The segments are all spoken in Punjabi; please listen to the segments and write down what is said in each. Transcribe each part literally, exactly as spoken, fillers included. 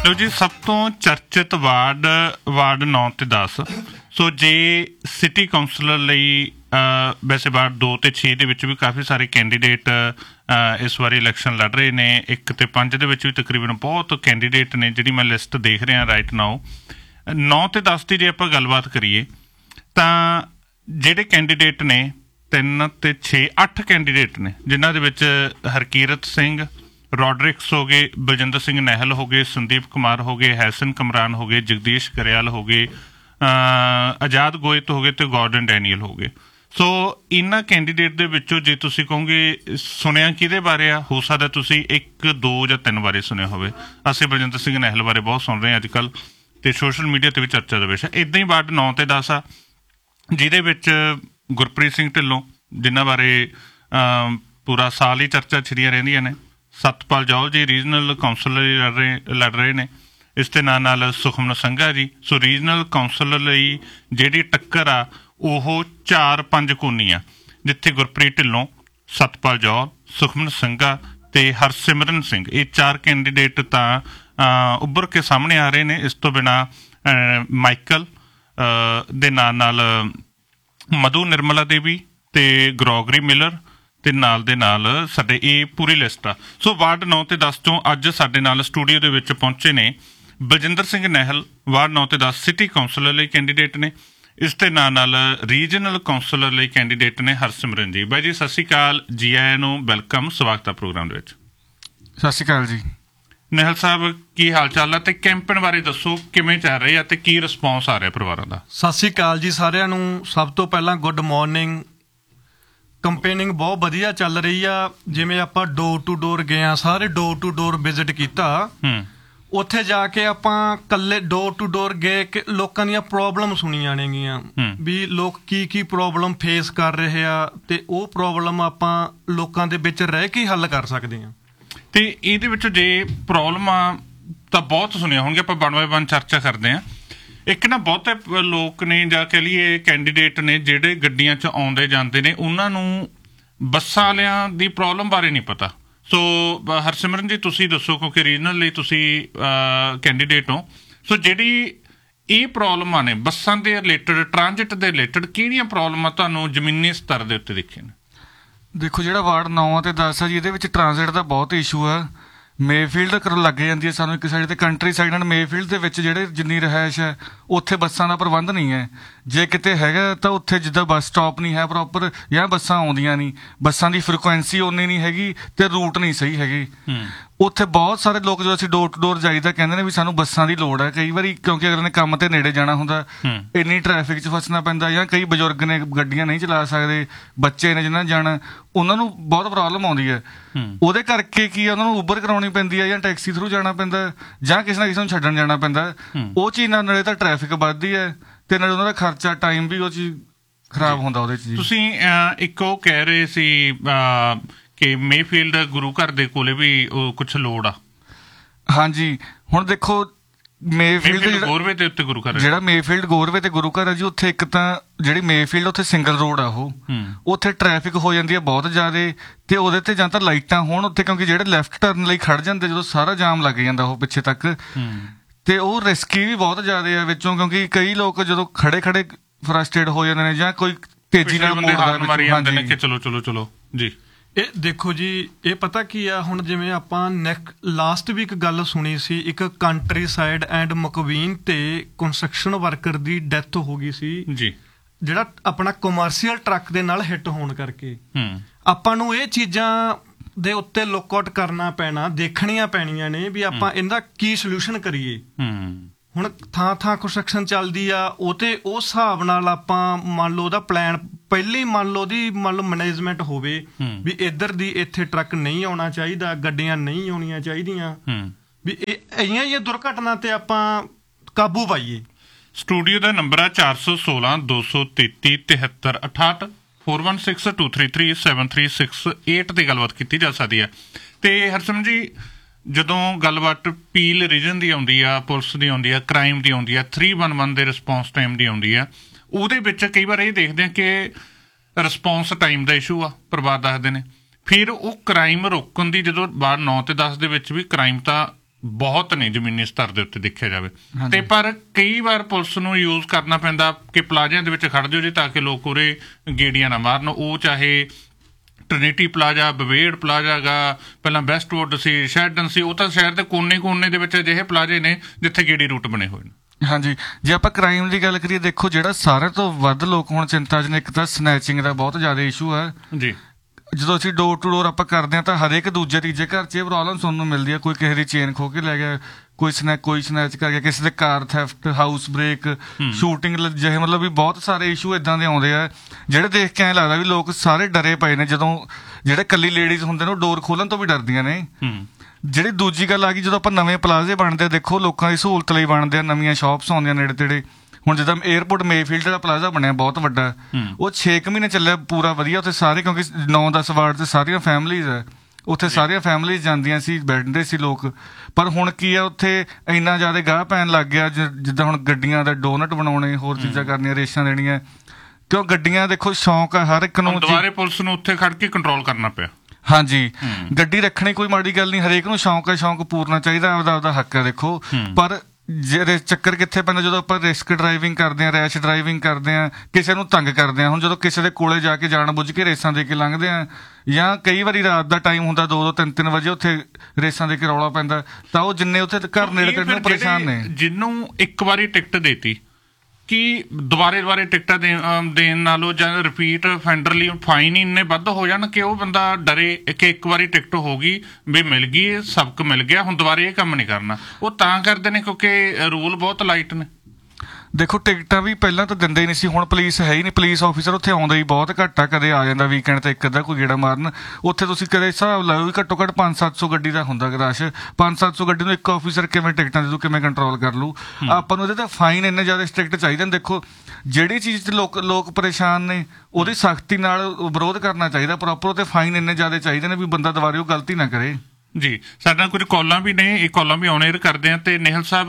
ਲਓ ਜੀ, ਸਭ ਤੋਂ ਚਰਚਿਤ ਵਾਰਡ ਵਾਰਡ ਨੌ ਤੇ ਦਸ। ਸੋ ਜੇ ਸਿਟੀ ਕੌਂਸਲਰ ਲਈ ਵੈਸੇ ਵਾਰਡ ਦੋ ਤੇ ਛੇ ਦੇ ਵਿੱਚ ਵੀ ਕਾਫੀ ਸਾਰੇ ਕੈਂਡੀਡੇਟ ਇਸ ਵਾਰੀ ਇਲੈਕਸ਼ਨ ਲੜ ਰਹੇ ਨੇ। ਇੱਕ ਤੇ ਪੰਜ ਦੇ ਵਿੱਚ ਵੀ ਤਕਰੀਬਨ ਬਹੁਤ ਕੈਂਡੀਡੇਟ ਨੇ, ਜਿਹੜੀ ਮੈਂ ਲਿਸਟ ਦੇਖ ਰਿਹਾ ਰਾਈਟ ਨਾਓ। ਨੌ ਤੇ ਦਸ ਦੀ ਜੇ ਆਪਾਂ ਗੱਲਬਾਤ ਕਰੀਏ ਤਾਂ ਜਿਹੜੇ ਕੈਂਡੀਡੇਟ ਨੇ ਤਿੰਨ ਤੇ ਛੇ ਅੱਠ ਕੈਂਡੀਡੇਟ ਨੇ, ਜਿਨ੍ਹਾਂ ਦੇ ਵਿੱਚ ਹਰਕੀਰਤ ਸਿੰਘ, ਰੋਡਰਿਕਸ ਹੋ ਗਏ, ਬਲਜਿੰਦਰ ਸਿੰਘ ਨਹਿਲ ਹੋ ਗਏ, ਸੰਦੀਪ ਕੁਮਾਰ ਹੋ ਗਏ, ਹੈਸਨ ਕਮਰਾਨ ਹੋ ਗਏ, ਜਗਦੀਸ਼ ਗਰੇਵਾਲ ਹੋ ਗਏ, ਆਜ਼ਾਦ ਗੋਇਤ ਹੋ ਗਏ ਅਤੇ ਗੋਰਡਨ ਡੈਨੀਅਲ ਹੋ ਗਏ। ਸੋ ਇਹਨਾਂ ਕੈਂਡੀਡੇਟ ਦੇ ਵਿੱਚੋਂ ਜੇ ਤੁਸੀਂ ਕਹੋਗੇ ਸੁਣਿਆ ਕਿਹਦੇ ਬਾਰੇ ਆ, ਹੋ ਸਕਦਾ ਤੁਸੀਂ ਇੱਕ ਦੋ ਜਾਂ ਤਿੰਨ ਬਾਰੇ ਸੁਣਿਆ ਹੋਵੇ। ਅਸੀਂ ਬਲਜਿੰਦਰ ਸਿੰਘ ਨਹਿਲ ਬਾਰੇ ਬਹੁਤ ਸੁਣ ਰਹੇ ਹਾਂ ਅੱਜ ਕੱਲ੍ਹ, ਅਤੇ ਸੋਸ਼ਲ ਮੀਡੀਆ 'ਤੇ ਵੀ ਚਰਚਾ ਦਾ ਵਿਸ਼ਾ। ਇੱਦਾਂ ਹੀ ਵਾਰਡ ਨੌ ਤੇ ਦਸ ਆ, ਜਿਹਦੇ ਵਿੱਚ ਗੁਰਪ੍ਰੀਤ ਸਿੰਘ ਢਿੱਲੋਂ, ਜਿਨ੍ਹਾਂ ਬਾਰੇ ਪੂਰਾ ਸਾਲ ਹੀ ਚਰਚਾ ਛਿੜੀਆਂ ਰਹਿੰਦੀਆਂ ਨੇ। ਸਤਪਾਲ ਜੌਹਲ ਜੀ ਰੀਜਨਲ ਕੌਂਸਲਰ ਲੜ ਰਹੇ ਲੜ ਰਹੇ ਨੇ। ਇਸ ਦੇ ਨਾਲ ਨਾਲ ਸੁਖਮਨ ਸੰਘਾ ਜੀ। ਸੋ ਰੀਜਨਲ ਕੌਂਸਲਰ ਲਈ ਜਿਹੜੀ ਟੱਕਰ ਆ ਉਹ ਚਾਰ ਪੰਜ ਕੋਨੀ ਆ, ਜਿੱਥੇ ਗੁਰਪ੍ਰੀਤ ਢਿੱਲੋਂ, ਸਤਪਾਲ ਜੌਹਲ, ਸੁਖਮਨ ਸੰਘਾ ਅਤੇ ਹਰਸਿਮਰਨ ਸਿੰਘ, ਇਹ ਚਾਰ ਕੈਂਡੀਡੇਟ ਤਾਂ ਉੱਭਰ ਕੇ ਸਾਹਮਣੇ ਆ ਰਹੇ ਨੇ। ਇਸ ਤੋਂ ਬਿਨਾਂ ਮਾਈਕਲ ਦੇ ਨਾਲ ਨਾਲ ਮਧੂ ਨਿਰਮਲਾ ਦੇਵੀ ਅਤੇ ਗਰੋਗਰੀ ਮਿਲਰ ਅਤੇ ਨਾਲ ਦੇ ਨਾਲ ਸਾਡੇ ਇਹ ਪੂਰੀ ਲਿਸਟ ਆ। ਸੋ ਵਾਰਡ ਨੌ ਤੇ ਦਸ ਤੋਂ ਅੱਜ ਸਾਡੇ ਨਾਲ ਸਟੂਡੀਓ ਦੇ ਵਿੱਚ ਪਹੁੰਚੇ ਨੇ ਬਲਜਿੰਦਰ ਸਿੰਘ ਨਹਿਲ, ਵਾਰਡ ਨੌ ਤੇ ਦਸ ਸਿਟੀ ਕੌਂਸਲਰ ਲਈ ਕੈਂਡੀਡੇਟ ਨੇ। ਇਸ ਦੇ ਨਾਲ ਨਾਲ ਰੀਜਨਲ ਕੌਂਸਲਰ ਲਈ ਕੈਂਡੀਡੇਟ ਨੇ ਹਰਸਿਮਰਨ ਜੀ। ਬਾਈ ਜੀ ਸਤਿ ਸ਼੍ਰੀ ਅਕਾਲ, ਜੀ ਆਇਆਂ ਨੂੰ, ਵੈਲਕਮ, ਸਵਾਗਤ ਆ ਪ੍ਰੋਗਰਾਮ ਦੇ ਵਿੱਚ। ਸਤਿ ਸ਼੍ਰੀ ਅਕਾਲ ਜੀ। ਨਹਿਲ ਸਾਹਿਬ ਕੀ ਹਾਲ ਚਾਲ ਆ, ਅਤੇ ਕੈਂਪੇਨ ਬਾਰੇ ਦੱਸੋ ਕਿਵੇਂ ਚੱਲ ਰਹੇ ਆ ਅਤੇ ਕੀ ਰਿਸਪੌਂਸ ਆ ਰਿਹਾ ਪਰਿਵਾਰਾਂ ਦਾ? ਸਤਿ ਸ਼੍ਰੀ ਅਕਾਲ ਜੀ ਸਾਰਿਆਂ ਨੂੰ। ਸਭ ਤੋਂ ਪਹਿਲਾਂ ਗੁੱਡ ਮੋਰਨਿੰਗ। ਕੰਪੇਨਿੰਗ ਬਹੁਤ ਵਧੀਆ ਚੱਲ ਰਹੀ ਆ। ਜਿਵੇਂ ਆਪਾਂ ਡੋਰ ਟੂ ਡੋਰ ਗਏ ਆ, ਸਾਰੇ ਡੋਰ ਟੂ ਡੋਰ ਵਿਜ਼ਿਟ ਕੀਤਾ। ਉੱਥੇ ਜਾ ਕੇ ਆਪਾਂ ਇਕੱਲੇ ਡੋਰ ਟੂ ਡੋਰ ਗਏ ਕਿ ਲੋਕਾਂ ਦੀਆਂ ਪ੍ਰੋਬਲਮ ਸੁਣੀਆਂ ਨੇਗੀਆਂ, ਵੀ ਲੋਕ ਕੀ ਕੀ ਪ੍ਰੋਬਲਮ ਫੇਸ ਕਰ ਰਹੇ ਆ, ਅਤੇ ਉਹ ਪ੍ਰੋਬਲਮ ਆਪਾਂ ਲੋਕਾਂ ਦੇ ਵਿੱਚ ਰਹਿ ਕੇ ਹੱਲ ਕਰ ਸਕਦੇ ਹਾਂ। ਅਤੇ ਇਹਦੇ ਵਿੱਚ ਜੇ ਪ੍ਰੋਬਲਮਾਂ ਤਾਂ ਬਹੁਤ ਸੁਣੀਆਂ ਹੋਣਗੀਆਂ, ਆਪਾਂ ਵਨ ਬਾਏ ਵਨ ਚਰਚਾ ਕਰਦੇ ਹਾਂ। ਇੱਕ ਨਾ ਬਹੁਤੇ ਲੋਕ ਨੇ ਜਾਂ ਕਹਿ ਲਈਏ ਕੈਂਡੀਡੇਟ ਨੇ ਜਿਹੜੇ ਗੱਡੀਆਂ 'ਚ ਆਉਂਦੇ ਜਾਂਦੇ ਨੇ, ਉਹਨਾਂ ਨੂੰ ਬੱਸਾਂ ਵਾਲਿਆਂ ਦੀ ਪ੍ਰੋਬਲਮ ਬਾਰੇ ਨਹੀਂ ਪਤਾ। ਸੋ ਹਰਸਿਮਰਨ ਜੀ ਤੁਸੀਂ ਦੱਸੋ, ਕਿਉਂਕਿ ਰੀਜਨਲ ਲਈ ਤੁਸੀਂ ਕੈਂਡੀਡੇਟ ਹੋ। ਸੋ ਜਿਹੜੀ ਇਹ ਪ੍ਰੋਬਲਮਾਂ ਨੇ ਬੱਸਾਂ ਦੇ ਰਿਲੇਟਡ, ਟਰਾਂਜਿਟ ਦੇ ਰਿਲੇਟਡ, ਕਿਹੜੀਆਂ ਪ੍ਰੋਬਲਮਾਂ ਤੁਹਾਨੂੰ ਜ਼ਮੀਨੀ ਸਤਰ ਦੇ ਉੱਤੇ ਦੇਖੀਆਂ ਨੇ? ਦੇਖੋ, ਜਿਹੜਾ ਵਾਰਡ ਨੌ ਅਤੇ ਦਸ ਆ ਜੀ, ਇਹਦੇ ਵਿੱਚ ਟਰਾਂਜ਼ਿਟ ਦਾ ਬਹੁਤ ਇਸ਼ੂ ਆ। ਮੇਫੀਲਡ ਕਰਨ ਲੱਗ ਜਾਂਦੀ ਹੈ ਸਾਨੂੰ ਇੱਕ ਸਾਈਡ 'ਤੇ, ਕੰਟਰੀ ਸਾਈਡ ਨਾਲ ਮੇਫੀਲਡ ਦੇ ਵਿੱਚ ਜਿਹੜੇ ਜਿੰਨੀ ਰਿਹਾਇਸ਼ ਹੈ ਉੱਥੇ ਬੱਸਾਂ ਦਾ ਪ੍ਰਬੰਧ ਨਹੀਂ ਹੈ। ਜੇ ਕਿਤੇ ਹੈਗਾ ਤਾਂ ਉੱਥੇ ਜਿੱਦਾਂ ਬੱਸ ਸਟਾਪ ਨਹੀਂ ਹੈ ਪ੍ਰੋਪਰ, ਜਾਂ ਬੱਸਾਂ ਆਉਂਦੀਆਂ ਨਹੀਂ, ਬੱਸਾਂ ਦੀ ਫ੍ਰੀਕੁਐਂਸੀ ਓਨੀ ਨਹੀਂ ਹੈਗੀ ਅਤੇ ਰੂਟ ਨਹੀਂ ਸਹੀ ਹੈਗੇ। ਉੱਥੇ ਬਹੁਤ ਸਾਰੇ ਲੋਕ ਜਦੋਂ ਅਸੀਂ ਡੋਰ ਟੂ ਡੋਰ ਜਾਈਦਾ ਕਹਿੰਦੇ ਨੇ ਵੀ ਸਾਨੂੰ ਬੱਸਾਂ ਦੀ ਲੋੜ ਹੈ। ਕਈ ਵਾਰੀ ਕਿਉਂਕਿ ਅਗਰ ਨੇ ਕੰਮ 'ਤੇ ਨੇੜੇ ਜਾਣਾ ਹੁੰਦਾ, ਇੰਨੀ ਟਰੈਫਿਕ 'ਚ ਫਸਣਾ ਪੈਂਦਾ, ਜਾਂ ਕਈ ਬਜ਼ੁਰਗ ਨੇ ਗੱਡੀਆਂ ਨਹੀਂ ਚਲਾ ਸਕਦੇ, ਬੱਚੇ ਨੇ ਜਿਹਨਾਂ ਨੇ ਜਾਣਾ, ਉਹਨਾਂ ਨੂੰ ਬਹੁਤ ਪ੍ਰੋਬਲਮ ਆਉਂਦੀ ਹੈ। ਉਹਦੇ ਕਰਕੇ ਕੀ ਉਹਨਾਂ ਨੂੰ ਉਬਰ ਕਰਾਉਣੀ ਪੈਂਦੀ ਹੈ, ਜਾਂ ਟੈਕਸੀ ਥਰੂ ਜਾਣਾ ਪੈਂਦਾ, ਜਾਂ ਕਿਸੇ ਨਾ ਕਿਸੇ ਨੂੰ ਛੱਡਣ ਜਾਣਾ ਪੈਂਦਾ। ਉਹ ਚੀਜ਼ ਨਾਲ ਨਾਲੇ ਤਾਂ ਟਰੈਫਿਕ ਵੱਧਦੀ ਹੈ ਅਤੇ ਨਾਲੇ ਉਹਨਾਂ ਦਾ ਖਰਚਾ, ਟਾਈਮ ਵੀ ਉਹ ਚੀਜ਼ ਖਰਾਬ ਹੁੰਦਾ ਉਹਦੇ 'ਚ। ਤੁਸੀਂ ਇੱਕ ਉਹ ਕਹਿ ਰਹੇ ਸੀ ਕਿ ਮੇਫੀਲਡ ਗੁਰੂ ਘਰ ਦੇ ਕੋਲੇ ਵੀ ਉਹ ਕੁਛ ਲੋੜ ਆ। ਹਾਂਜੀ, ਹੁਣ ਦੇਖੋ ਮੇਫੀਲਡ ਗੋਰਵੇ ਦੇ ਉੱਤੇ ਗੁਰੂ ਘਰ, ਜਿਹੜਾ ਮੇਫੀਲਡ ਗੋਰਵੇ ਤੇ ਗੁਰੂ ਘਰ ਹੈ ਜੀ, ਉੱਥੇ ਇੱਕ ਤਾਂ ਜਿਹੜੀ ਮੇਫੀਲਡ ਉੱਥੇ ਸਿੰਗਲ ਰੋਡ ਆ, ਉਹ ਉੱਥੇ ਟਰੈਫਿਕ ਹੋ ਜਾਂਦੀ ਹੈ ਬਹੁਤ ਜ਼ਿਆਦਾ। ਤੇ ਉਹਦੇ ਤੇ ਜਾਂ ਤਾਂ ਲਾਈਟਾਂ ਹੋਣ ਉੱਥੇ, ਕਿਉਂਕਿ ਜਿਹੜੇ ਲੈਫਟ ਟਰਨ ਲਈ ਖੜ ਜਾਂਦੇ ਜਦੋਂ ਸਾਰਾ ਜਾਮ ਲੱਗ ਜਾਂਦਾ ਉਹ ਪਿੱਛੇ ਤੱਕ, ਤੇ ਉਹ ਰਿਸਕੀ ਵੀ ਬਹੁਤ ਜ਼ਿਆਦਾ ਆ ਵਿੱਚੋਂ, ਕਿਉਂਕਿ ਕਈ ਲੋਕ ਜਦੋਂ ਖੜੇ ਖੜੇ ਫਰਸਟ੍ਰੇਟ ਹੋ ਜਾਂਦੇ ਨੇ, ਜਾਂ ਕੋਈ ਤੇਜ਼ੀ ਨਾਲ ਮੋੜਦਾ ਕਿ ਚਲੋ ਚਲੋ ਚਲੋ ਜੀ। ਇਹ ਦੇਖੋ ਜੀ, ਇਹ ਪਤਾ ਕੀ ਆ, ਹੁਣ ਜਿਵੇਂ ਆਪਾਂ ਨੈਕ ਲਾਸਟ ਵੀਕ ਗੱਲ ਸੁਣੀ ਸੀ, ਇੱਕ ਕੰਟਰੀ ਸਾਈਡ ਐਂਡ ਮਕਵੀਨ ਤੇ ਕੰਸਟਰਕਸ਼ਨ ਵਰਕਰ ਦੀ ਡੈਥ ਹੋ ਗਈ ਸੀ ਜੀ, ਜਿਹੜਾ ਆਪਣਾ ਕਮਰਸ਼ੀਅਲ ਟਰੱਕ ਦੇ ਨਾਲ ਹਿੱਟ ਹੋਣ ਕਰਕੇ। ਆਪਾਂ ਨੂੰ ਇਹ ਚੀਜ਼ਾਂ ਦੇ ਉੱਤੇ ਲੁੱਕ ਆਊਟ ਕਰਨਾ ਪੈਣਾ, ਦੇਖਣੀਆਂ ਪੈਣੀਆਂ ਨੇ ਵੀ ਆਪਾਂ ਇਹਦਾ ਕੀ ਸੋਲਿਊਸ਼ਨ ਕਰੀਏ। ਹੁਣ ਥਾਂ ਥਾਂ ਕੰਸਟਰਕਸ਼ਨ ਚੱਲਦੀ ਆ, ਉਹ ਤੇ ਉਸ ਹਿਸਾਬ ਨਾਲ ਆਪਾਂ ਮੰਨ ਲਓ ਉਹਦਾ ਪਲਾਨ ਪਹਿਲੇ ਹੀ ਮੰਨ ਲਓ ਉਹਦੀ ਮੰਨ ਲਓ ਮੈਨੇਜਮੈਂਟ ਹੋਵੇ ਵੀ ਇੱਧਰ ਦੀ ਇੱਥੇ ਟਰੱਕ ਨਹੀਂ ਆਉਣਾ ਚਾਹੀਦਾ, ਗੱਡੀਆਂ ਨਹੀਂ ਆਉਣੀਆਂ ਚਾਹੀਦੀਆਂ, ਵੀ ਇਹ ਇਹੀਆਂ ਹੀ ਦੁਰਘਟਨਾ ਤੇ ਆਪਾਂ ਕਾਬੂ ਪਾਈਏ। ਸਟੂਡੀਓ ਦਾ ਨੰਬਰ ਆ ਚਾਰ ਸੌ ਸੋਲਾਂ ਦੋ ਸੌ ਤੇਤੀ ਤਿਹੱਤਰ ਅਠਾਹਠ, four one six two three three seven three six eight 'ਤੇ ਗੱਲਬਾਤ ਕੀਤੀ ਜਾ ਸਕਦੀ ਹੈ। ਅਤੇ ਹਰਸਿਮਰਨ ਜੀ, ਜਦੋਂ ਗੱਲਬਾਤ ਪੀਲ ਰੀਜਨ ਦੀ ਆਉਂਦੀ ਆ, ਪੁਲਿਸ ਦੀ ਆਉਂਦੀ ਆ, ਕ੍ਰਾਈਮ ਦੀ ਆਉਂਦੀ ਆ, ਥ੍ਰੀ ਵਨ ਵਨ ਦੇ ਰਿਸਪੌਂਸ ਟਾਈਮ ਦੀ ਆਉਂਦੀ ਆ, ਉਹਦੇ ਵਿੱਚ ਕਈ ਵਾਰ ਇਹ ਦੇਖਦੇ ਹਾਂ ਕਿ ਰਿਸਪੌਂਸ ਟਾਈਮ ਦਾ ਇਸ਼ੂ ਆ, ਪਰਿਵਾਰ ਦੱਸਦੇ ਨੇ। ਫਿਰ ਉਹ ਕ੍ਰਾਈਮ ਰੋਕਣ ਦੀ, ਜਦੋਂ ਵਾਰਡ ਨੌ ਤੇ ਦਸ ਦੇ ਵਿੱਚ ਵੀ ਕ੍ਰਾਈਮ ਤਾਂ ਬਹੁਤ ਨੇ ਜ਼ਮੀਨੀ ਸਤਰ ਦੇ ਉੱਤੇ ਦੇਖਿਆ ਜਾਵੇ ਤੇ ਪਰ ਕਈ ਵਾਰ ਪੁਲਿਸ ਨੂੰ ਯੂਜ਼ ਕਰਨਾ ਪੈਂਦਾ ਕਿ ਪਲਾਜ਼ਿਆਂ ਦੇ ਵਿੱਚ ਖੜ ਜਾਓ ਜੀ ਤਾਂ ਕਿ ਲੋਕ ਉਰੇ ਗੇੜੀਆਂ ਨਾ ਮਾਰਨ। ਉਹ ਚਾਹੇ ਟ੍ਰਿਨਿਟੀ ਪਲਾਜ਼ਾ, ਬਵੇੜ ਪਲਾਜ਼ਾ ਗਾ, ਪਹਿਲਾਂ ਵੈਸਟਵੁੱਡ ਸੀ, ਸ਼ੈਡਨ ਸੀ, ਉਹ ਤਾਂ ਸ਼ਹਿਰ ਦੇ ਕੋਨੇ ਕੋਨੇ ਦੇ ਵਿੱਚ ਅਜਿਹੇ ਪਲਾਜ਼ੇ ਨੇ ਜਿੱਥੇ ਗੇੜੀ ਰੂਟ ਬਣੇ ਹੋਏ ਨੇ। ਹਾਂਜੀ, ਜੇ ਆਪਾਂ ਕ੍ਰਾਈਮ ਦੀ ਗੱਲ ਕਰੀਏ, ਦੇਖੋ ਜਿਹੜਾ ਸਾਰਿਆਂ ਤੋਂ ਵੱਧ ਲੋਕ ਹੁਣ ਚਿੰਤਾ 'ਚ ਨੇ, ਇੱਕ ਤਾਂ ਸਨੈਚਿੰਗ ਦਾ ਬਹੁਤ ਜ਼ਿਆਦਾ ਇਸ਼ੂ ਹੈ ਜੀ। ਜਦੋਂ ਅਸੀਂ ਡੋਰ ਟੂ ਡੋਰ ਆਪਾਂ ਕਰਦੇ ਹਾਂ ਤਾਂ ਹਰੇਕ ਦੂਜੇ ਤੀਜੇ ਘਰ 'ਚ ਇਹ ਪ੍ਰੋਬਲਮ ਸੁਣਨ ਨੂੰ ਮਿਲਦੀ ਹੈ। ਕੋਈ ਕਿਸੇ ਦੀ ਚੇਨ ਖੋਹ ਕੇ ਲੈ ਗਿਆ, ਕੋਈ ਸਨੈਕ ਕੋਈ ਸਨੈਚ ਕਰ ਗਿਆ, ਕਿਸੇ ਦੇ ਕਾਰ ਥੈਫਟ, ਹਾਊਸ ਬ੍ਰੇਕ, ਸ਼ੂਟਿੰਗ ਜਿਹੇ ਮਤਲਬ ਵੀ ਬਹੁਤ ਸਾਰੇ ਇਸ਼ੂ ਇਦਾਂ ਦੇ ਆਉਂਦੇ ਆ ਜਿਹੜੇ ਦੇਖ ਕੇ ਐਂ ਲੱਗਦਾ ਵੀ ਲੋਕ ਸਾਰੇ ਡਰੇ ਪਏ ਨੇ। ਜਦੋਂ ਜਿਹੜੇ ਇਕੱਲੀ ਲੇਡੀਜ਼ ਹੁੰਦੇ ਨੇ ਉਹ ਡੋਰ ਖੋਲ੍ਹਣ ਤੋਂ ਵੀ ਡਰਦੀਆਂ ਨੇ। ਜਿਹੜੀ ਦੂਜੀ ਗੱਲ ਆ ਗਈ, ਜਦੋਂ ਆਪਾਂ ਨਵੇਂ ਪਲਾਜ਼ੇ ਬਣਦੇ ਆ, ਦੇਖੋ ਲੋਕਾਂ ਦੀ ਸਹੂਲਤ ਲਈ ਬਣਦੇ ਆ, ਨਵੀਆਂ ਸ਼ਾਪਸ ਆਉਂਦੀਆਂ ਨੇੜੇ ਤੇੜੇ। ਹੁਣ ਜਿੱਦਾਂ ਏਅਰਪੋਰਟ ਮੇਫੀਲਡ ਦਾ ਪਲਾਜ਼ਾ ਬਣਿਆ ਬਹੁਤ ਵੱਡਾ, ਉਹ ਛੇ ਕੁ ਮਹੀਨੇ ਚੱਲਿਆ ਪੂਰਾ ਵਧੀਆ। ਉੱਥੇ ਸਾਰੇ ਕਿਉਂਕਿ ਨੌ ਦਸ ਵਾਰਡ 'ਚ ਸਾਰੀਆਂ ਫੈਮਲੀਜ਼ ਹੈ, ਉੱਥੇ ਸਾਰੀਆਂ ਫੈਮਲੀਜ਼ ਜਾਂਦੀਆਂ ਸੀ, ਬੈਠਦੇ ਸੀ ਲੋਕ। ਪਰ ਹੁਣ ਕੀ ਆ, ਉੱਥੇ ਇੰਨਾ ਜ਼ਿਆਦਾ ਗਾਹ ਪੈਣ ਲੱਗ ਗਿਆ, ਜਿੱਦਾਂ ਹੁਣ ਗੱਡੀਆਂ ਦਾ ਡੋਨਟ ਬਣਾਉਣੇ, ਹੋਰ ਚੀਜ਼ਾਂ ਕਰਨੀਆਂ, ਰੇਸ਼ਾਂ ਦੇਣੀਆਂ। ਕਿਉਂ ਗੱਡੀਆਂ ਦੇਖੋ ਸ਼ੌਂਕ ਆ ਹਰ ਇੱਕ ਨੂੰ। ਦੁਬਾਰੇ ਪੁਲਿਸ ਨੂੰ ਉੱਥੇ ਖੜ ਕੇ ਕੰਟਰੋਲ ਕਰਨਾ ਪਿਆ। ਹਾਂਜੀ, ਗੱਡੀ ਰੱਖਣੀ ਕੋਈ ਮਾੜੀ ਗੱਲ ਨਹੀਂ, ਹਰੇਕ ਨੂੰ ਸ਼ੌਂਕ ਹੈ, ਸ਼ੌਂਕ ਪੂਰਨਾ ਚਾਹੀਦਾ, ਆਪਦਾ ਆਪਦਾ ਹੱਕ ਹੈ। ਦੇਖੋ ਪਰ ਜਿਹੜੇ ਚੱਕਰ ਕਿੱਥੇ ਪੈਂਦਾ, ਜਦੋਂ ਆਪਾਂ ਰਿਸਕ ਡਰਾਈਵਿੰਗ ਕਰਦੇ ਹਾਂ, ਰੈਸ਼ ਡਰਾਈਵਿੰਗ ਕਰਦੇ ਹਾਂ, ਕਿਸੇ ਨੂੰ ਤੰਗ ਕਰਦੇ ਹਾਂ। ਹੁਣ ਜਦੋਂ ਕਿਸੇ ਦੇ ਕੋਲੇ ਜਾ ਕੇ ਜਾਣ ਬੁੱਝ ਕੇ ਰੇਸਾਂ ਦੇ ਕੇ ਲੰਘਦੇ ਆ, ਜਾਂ ਕਈ ਵਾਰੀ ਰਾਤ ਦਾ ਟਾਈਮ ਹੁੰਦਾ, ਦੋ ਦੋ ਤਿੰਨ ਤਿੰਨ ਵਜੇ ਉੱਥੇ ਰੇਸਾਂ ਦੇ ਕੇ ਰੌਲਾ ਪੈਂਦਾ, ਤਾਂ ਉਹ ਜਿੰਨੇ ਉੱਥੇ ਘਰ ਨੇੜੇ ਤੇੜੇ ਪਰੇਸ਼ਾਨ ਨੇ। ਜਿਹਨੂੰ ਇੱਕ ਵਾਰੀ ਟਿਕਟ ਦੇਤੀ ਕਿ ਦੁਬਾਰੇ ਦੁਬਾਰੇ ਟਿਕਟਾਂ ਦੇਣ ਦੇਣ ਨਾਲੋਂ ਜਾਂ ਰਿਪੀਟ ਫੈਂਡਰ ਲਈ ਫਾਈਨ ਹੀ ਇੰਨੇ ਵੱਧ ਹੋ ਜਾਣ ਕਿ ਉਹ ਬੰਦਾ ਡਰੇ ਕਿ ਇੱਕ ਵਾਰੀ ਟਿਕਟ ਹੋ ਗਈ ਵੀ ਮਿਲ ਗਈ, ਸਬਕ ਮਿਲ ਗਿਆ, ਹੁਣ ਦੁਬਾਰੇ ਇਹ ਕੰਮ ਨਹੀਂ ਕਰਨਾ। ਉਹ ਤਾਂ ਕਰਦੇ ਨੇ ਕਿਉਂਕਿ ਰੂਲ ਬਹੁਤ ਲਾਈਟ ਨੇ। ਦੇਖੋ ਟਿਕਟਾਂ ਵੀ ਪਹਿਲਾਂ ਤਾਂ ਦਿੰਦੇ ਹੀ ਨਹੀਂ ਸੀ, ਹੁਣ ਪੁਲਿਸ ਹੈ ਹੀ ਨਹੀਂ। ਪੁਲਿਸ ਆਫੀਸਰ ਉੱਥੇ ਆਉਂਦਾ ਹੀ ਬਹੁਤ ਘੱਟ ਆ, ਕਦੇ ਆ ਜਾਂਦਾ ਵੀਕਐਂਡ ਤੇ ਇੱਕ ਅੱਧਾ ਕੋਈ ਗੇੜਾ ਮਾਰਨ। ਉੱਥੇ ਤੁਸੀਂ ਕਦੇ ਹਿਸਾਬ ਲਾਓ ਵੀ ਘੱਟੋ ਘੱਟ ਪੰਜ ਸੱਤ ਸੌ ਗੱਡੀ ਦਾ ਹੁੰਦਾ ਰਸ਼। ਪੰਜ ਸੱਤ ਸੌ ਗੱਡੀ ਨੂੰ ਇੱਕ ਆਫੀਸਰ ਕਿਵੇਂ ਟਿਕਟਾਂ ਦੇ ਦੂ, ਕਿਵੇਂ ਕੰਟਰੋਲ ਕਰ ਲੂ? ਆਪਾਂ ਨੂੰ ਇਹਦੇ ਤਾਂ ਫਾਈਨ ਇੰਨੇ ਜ਼ਿਆਦਾ ਸਟ੍ਰਿਕਟ ਚਾਹੀਦੇ ਨੇ। ਦੇਖੋ ਜਿਹੜੀ ਚੀਜ਼ 'ਚ ਲੋਕ ਲੋਕ ਪਰੇਸ਼ਾਨ ਨੇ ਉਹਦੀ ਸਖਤੀ ਨਾਲ ਵਿਰੋਧ ਕਰਨਾ ਚਾਹੀਦਾ ਪ੍ਰੋਪਰ। ਉਹਤੇ ਫਾਈਨ ਇੰਨੇ ਜ਼ਿਆਦਾ ਚਾਹੀਦੇ ਨੇ ਵੀ ਬੰਦਾ ਦੁਬਾਰੇ ਉਹ ਗਲਤੀ ਨਾ ਕਰੇ। ਜੀ, ਸਾਡੇ ਨਾਲ ਕੁਝ ਕਾਲਾਂ ਵੀ ਨੇ, ਇਹ ਕਾਲਾਂ ਵੀ ਔਨ ਏਅਰ ਕਰਦੇ ਆ। ਤੇ ਨਿਹਲ ਸਾਹਿਬ,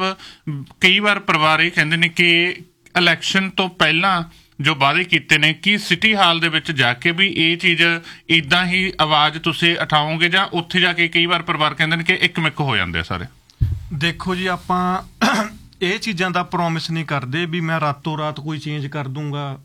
ਕਈ ਵਾਰ ਪਰਿਵਾਰ ਇਹ ਕਹਿੰਦੇ ਨੇ ਕਿ ਇਲੈਕਸ਼ਨ ਤੋਂ ਪਹਿਲਾਂ ਜੋ ਵਾਅਦੇ ਕੀਤੇ ਨੇ, ਕੀ ਸਿਟੀ ਹਾਲ ਦੇ ਵਿੱਚ ਜਾ ਕੇ ਵੀ ਇਹ ਚੀਜ਼ ਇੱਦਾਂ ਹੀ ਆਵਾਜ਼ ਤੁਸੀਂ ਉਠਾਓਗੇ, ਜਾਂ ਉੱਥੇ ਜਾ ਕੇ ਕਈ ਵਾਰ ਪਰਿਵਾਰ ਕਹਿੰਦੇ ਨੇ ਕਿ ਇੱਕ ਮਿੱਕ ਹੋ ਜਾਂਦੇ ਆ ਸਾਰੇ? ਦੇਖੋ ਜੀ, ਆਪਾਂ ਇਹ ਚੀਜ਼ਾਂ ਦਾ ਪ੍ਰੋਮਿਸ ਨਹੀਂ ਕਰਦੇ ਵੀ ਮੈਂ ਰਾਤੋਂ ਰਾਤ ਕੋਈ ਚੇਂਜ ਕਰ ਦੂੰਗਾ।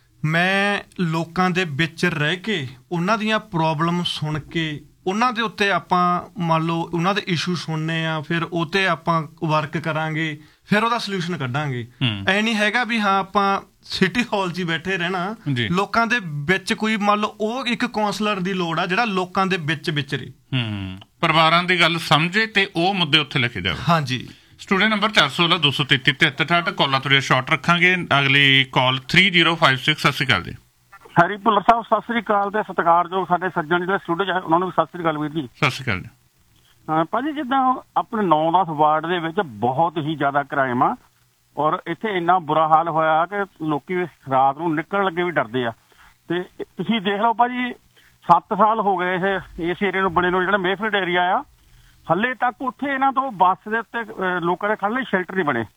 ਮੈਂ ਲੋਕਾਂ ਦੇ ਵਿੱਚ ਰਹਿ ਕੇ ਉਹਨਾਂ ਦੀਆਂ ਪ੍ਰੋਬਲਮ ਸੁਣ ਕੇ ਉਹਨਾਂ ਦੇ ਉੱਤੇ ਆਪਾਂ ਮੰਨ ਲਓ ਉਹਨਾਂ ਦੇ ਇਸ਼ੂ ਸੁਣਨੇ ਆ, ਫਿਰ ਉਹ 'ਤੇ ਆਪਾਂ ਵਰਕ ਕਰਾਂਗੇ, ਫਿਰ ਉਹਦਾ ਸਲਿਊਸ਼ਨ ਕੱਢਾਂਗੇ। ਐ ਨਹੀਂ ਹੈਗਾ ਵੀ ਹਾਂ ਆਪਾਂ ਸਿਟੀ ਹਾਲ 'ਚ ਹੀ ਬੈਠੇ ਰਹਿਣਾ। ਲੋਕਾਂ ਦੇ ਵਿੱਚ ਕੋਈ ਮੰਨ ਲਓ ਉਹ ਇੱਕ ਕਾਉਂਸਲਰ ਦੀ ਲੋੜ ਆ ਜਿਹੜਾ ਲੋਕਾਂ ਦੇ ਵਿੱਚ ਵਿਚਰੇ, ਪਰਿਵਾਰਾਂ ਦੀ ਗੱਲ ਸਮਝੇ ਤੇ ਉਹ ਮੁੱਦੇ ਉੱਥੇ ਲਿਖੇ ਜਾਵੇ। ਹਾਂਜੀ, ਸਟੂਡੀਓ ਨੰਬਰ ਚਾਰ ਸੌ ਸੋਲਾਂ ਦੋ ਸੌ ਤੇਤੀ ਤਿਹੱਤਰ ਅਠਾਹਠ। ਕਾਲਾਂ ਥੋੜ੍ਹੀਆਂ ਸ਼ਾਰਟ ਰੱਖਾਂਗੇ। ਅਗਲੀ ਕਾਲ ਥ੍ਰੀ ਜ਼ੀਰੋ ਫਾਈਵ ਸਿਕਸ। ਸਤਿ ਸ਼੍ਰੀ ਅਕਾਲ ਜੀ। ਹਰੀ ਭੁੱਲਰ ਸਾਹਿਬ ਸਤਿ ਸ੍ਰੀ ਅਕਾਲ। ਤੇ ਸਤਿਕਾਰਯੋਗ ਸਾਡੇ ਸੱਜਣ ਜਿਹੜੇ ਸਟੂਡੀਓ 'ਚ ਉਹਨਾਂ ਨੂੰ ਵੀ ਸਤਿ ਸ੍ਰੀ ਅਕਾਲ ਵੀਰ ਜੀ। ਸਤਿ ਸ਼੍ਰੀ ਅਕਾਲ ਜੀ। ਹਾਂ ਭਾਜੀ, ਜਿੱਦਾਂ ਆਪਣੇ ਨੌ ਦਸ ਵਾਰਡ ਦੇ ਵਿੱਚ ਬਹੁਤ ਹੀ ਜ਼ਿਆਦਾ ਕ੍ਰਾਈਮ ਆ, ਔਰ ਇੱਥੇ ਇੰਨਾ ਬੁਰਾ ਹਾਲ ਹੋਇਆ ਕਿ ਲੋਕੀ ਰਾਤ ਨੂੰ ਨਿਕਲਣ ਲੱਗੇ ਵੀ ਡਰਦੇ ਆ। ਤੇ ਤੁਸੀਂ ਦੇਖ ਲਓ ਭਾਜੀ, ਸੱਤ ਸਾਲ ਹੋ ਗਏ ਇਹ ਇਸ ਏਰੀਏ ਨੂੰ ਬਣੇ ਨੂੰ, ਜਿਹੜਾ ਮੇਫੀਲਡ ਏਰੀਆ ਆ, ਹਲੇ ਤੱਕ ਉੱਥੇ ਇਹਨਾਂ ਤੋਂ ਬੱਸ ਦੇ ਉੱਤੇ ਲੋਕਾਂ ਦੇ ਖੜ੍ਹਨ ਲਈ ਸ਼ੈਲਟਰ ਨਹੀਂ ਬਣੇ।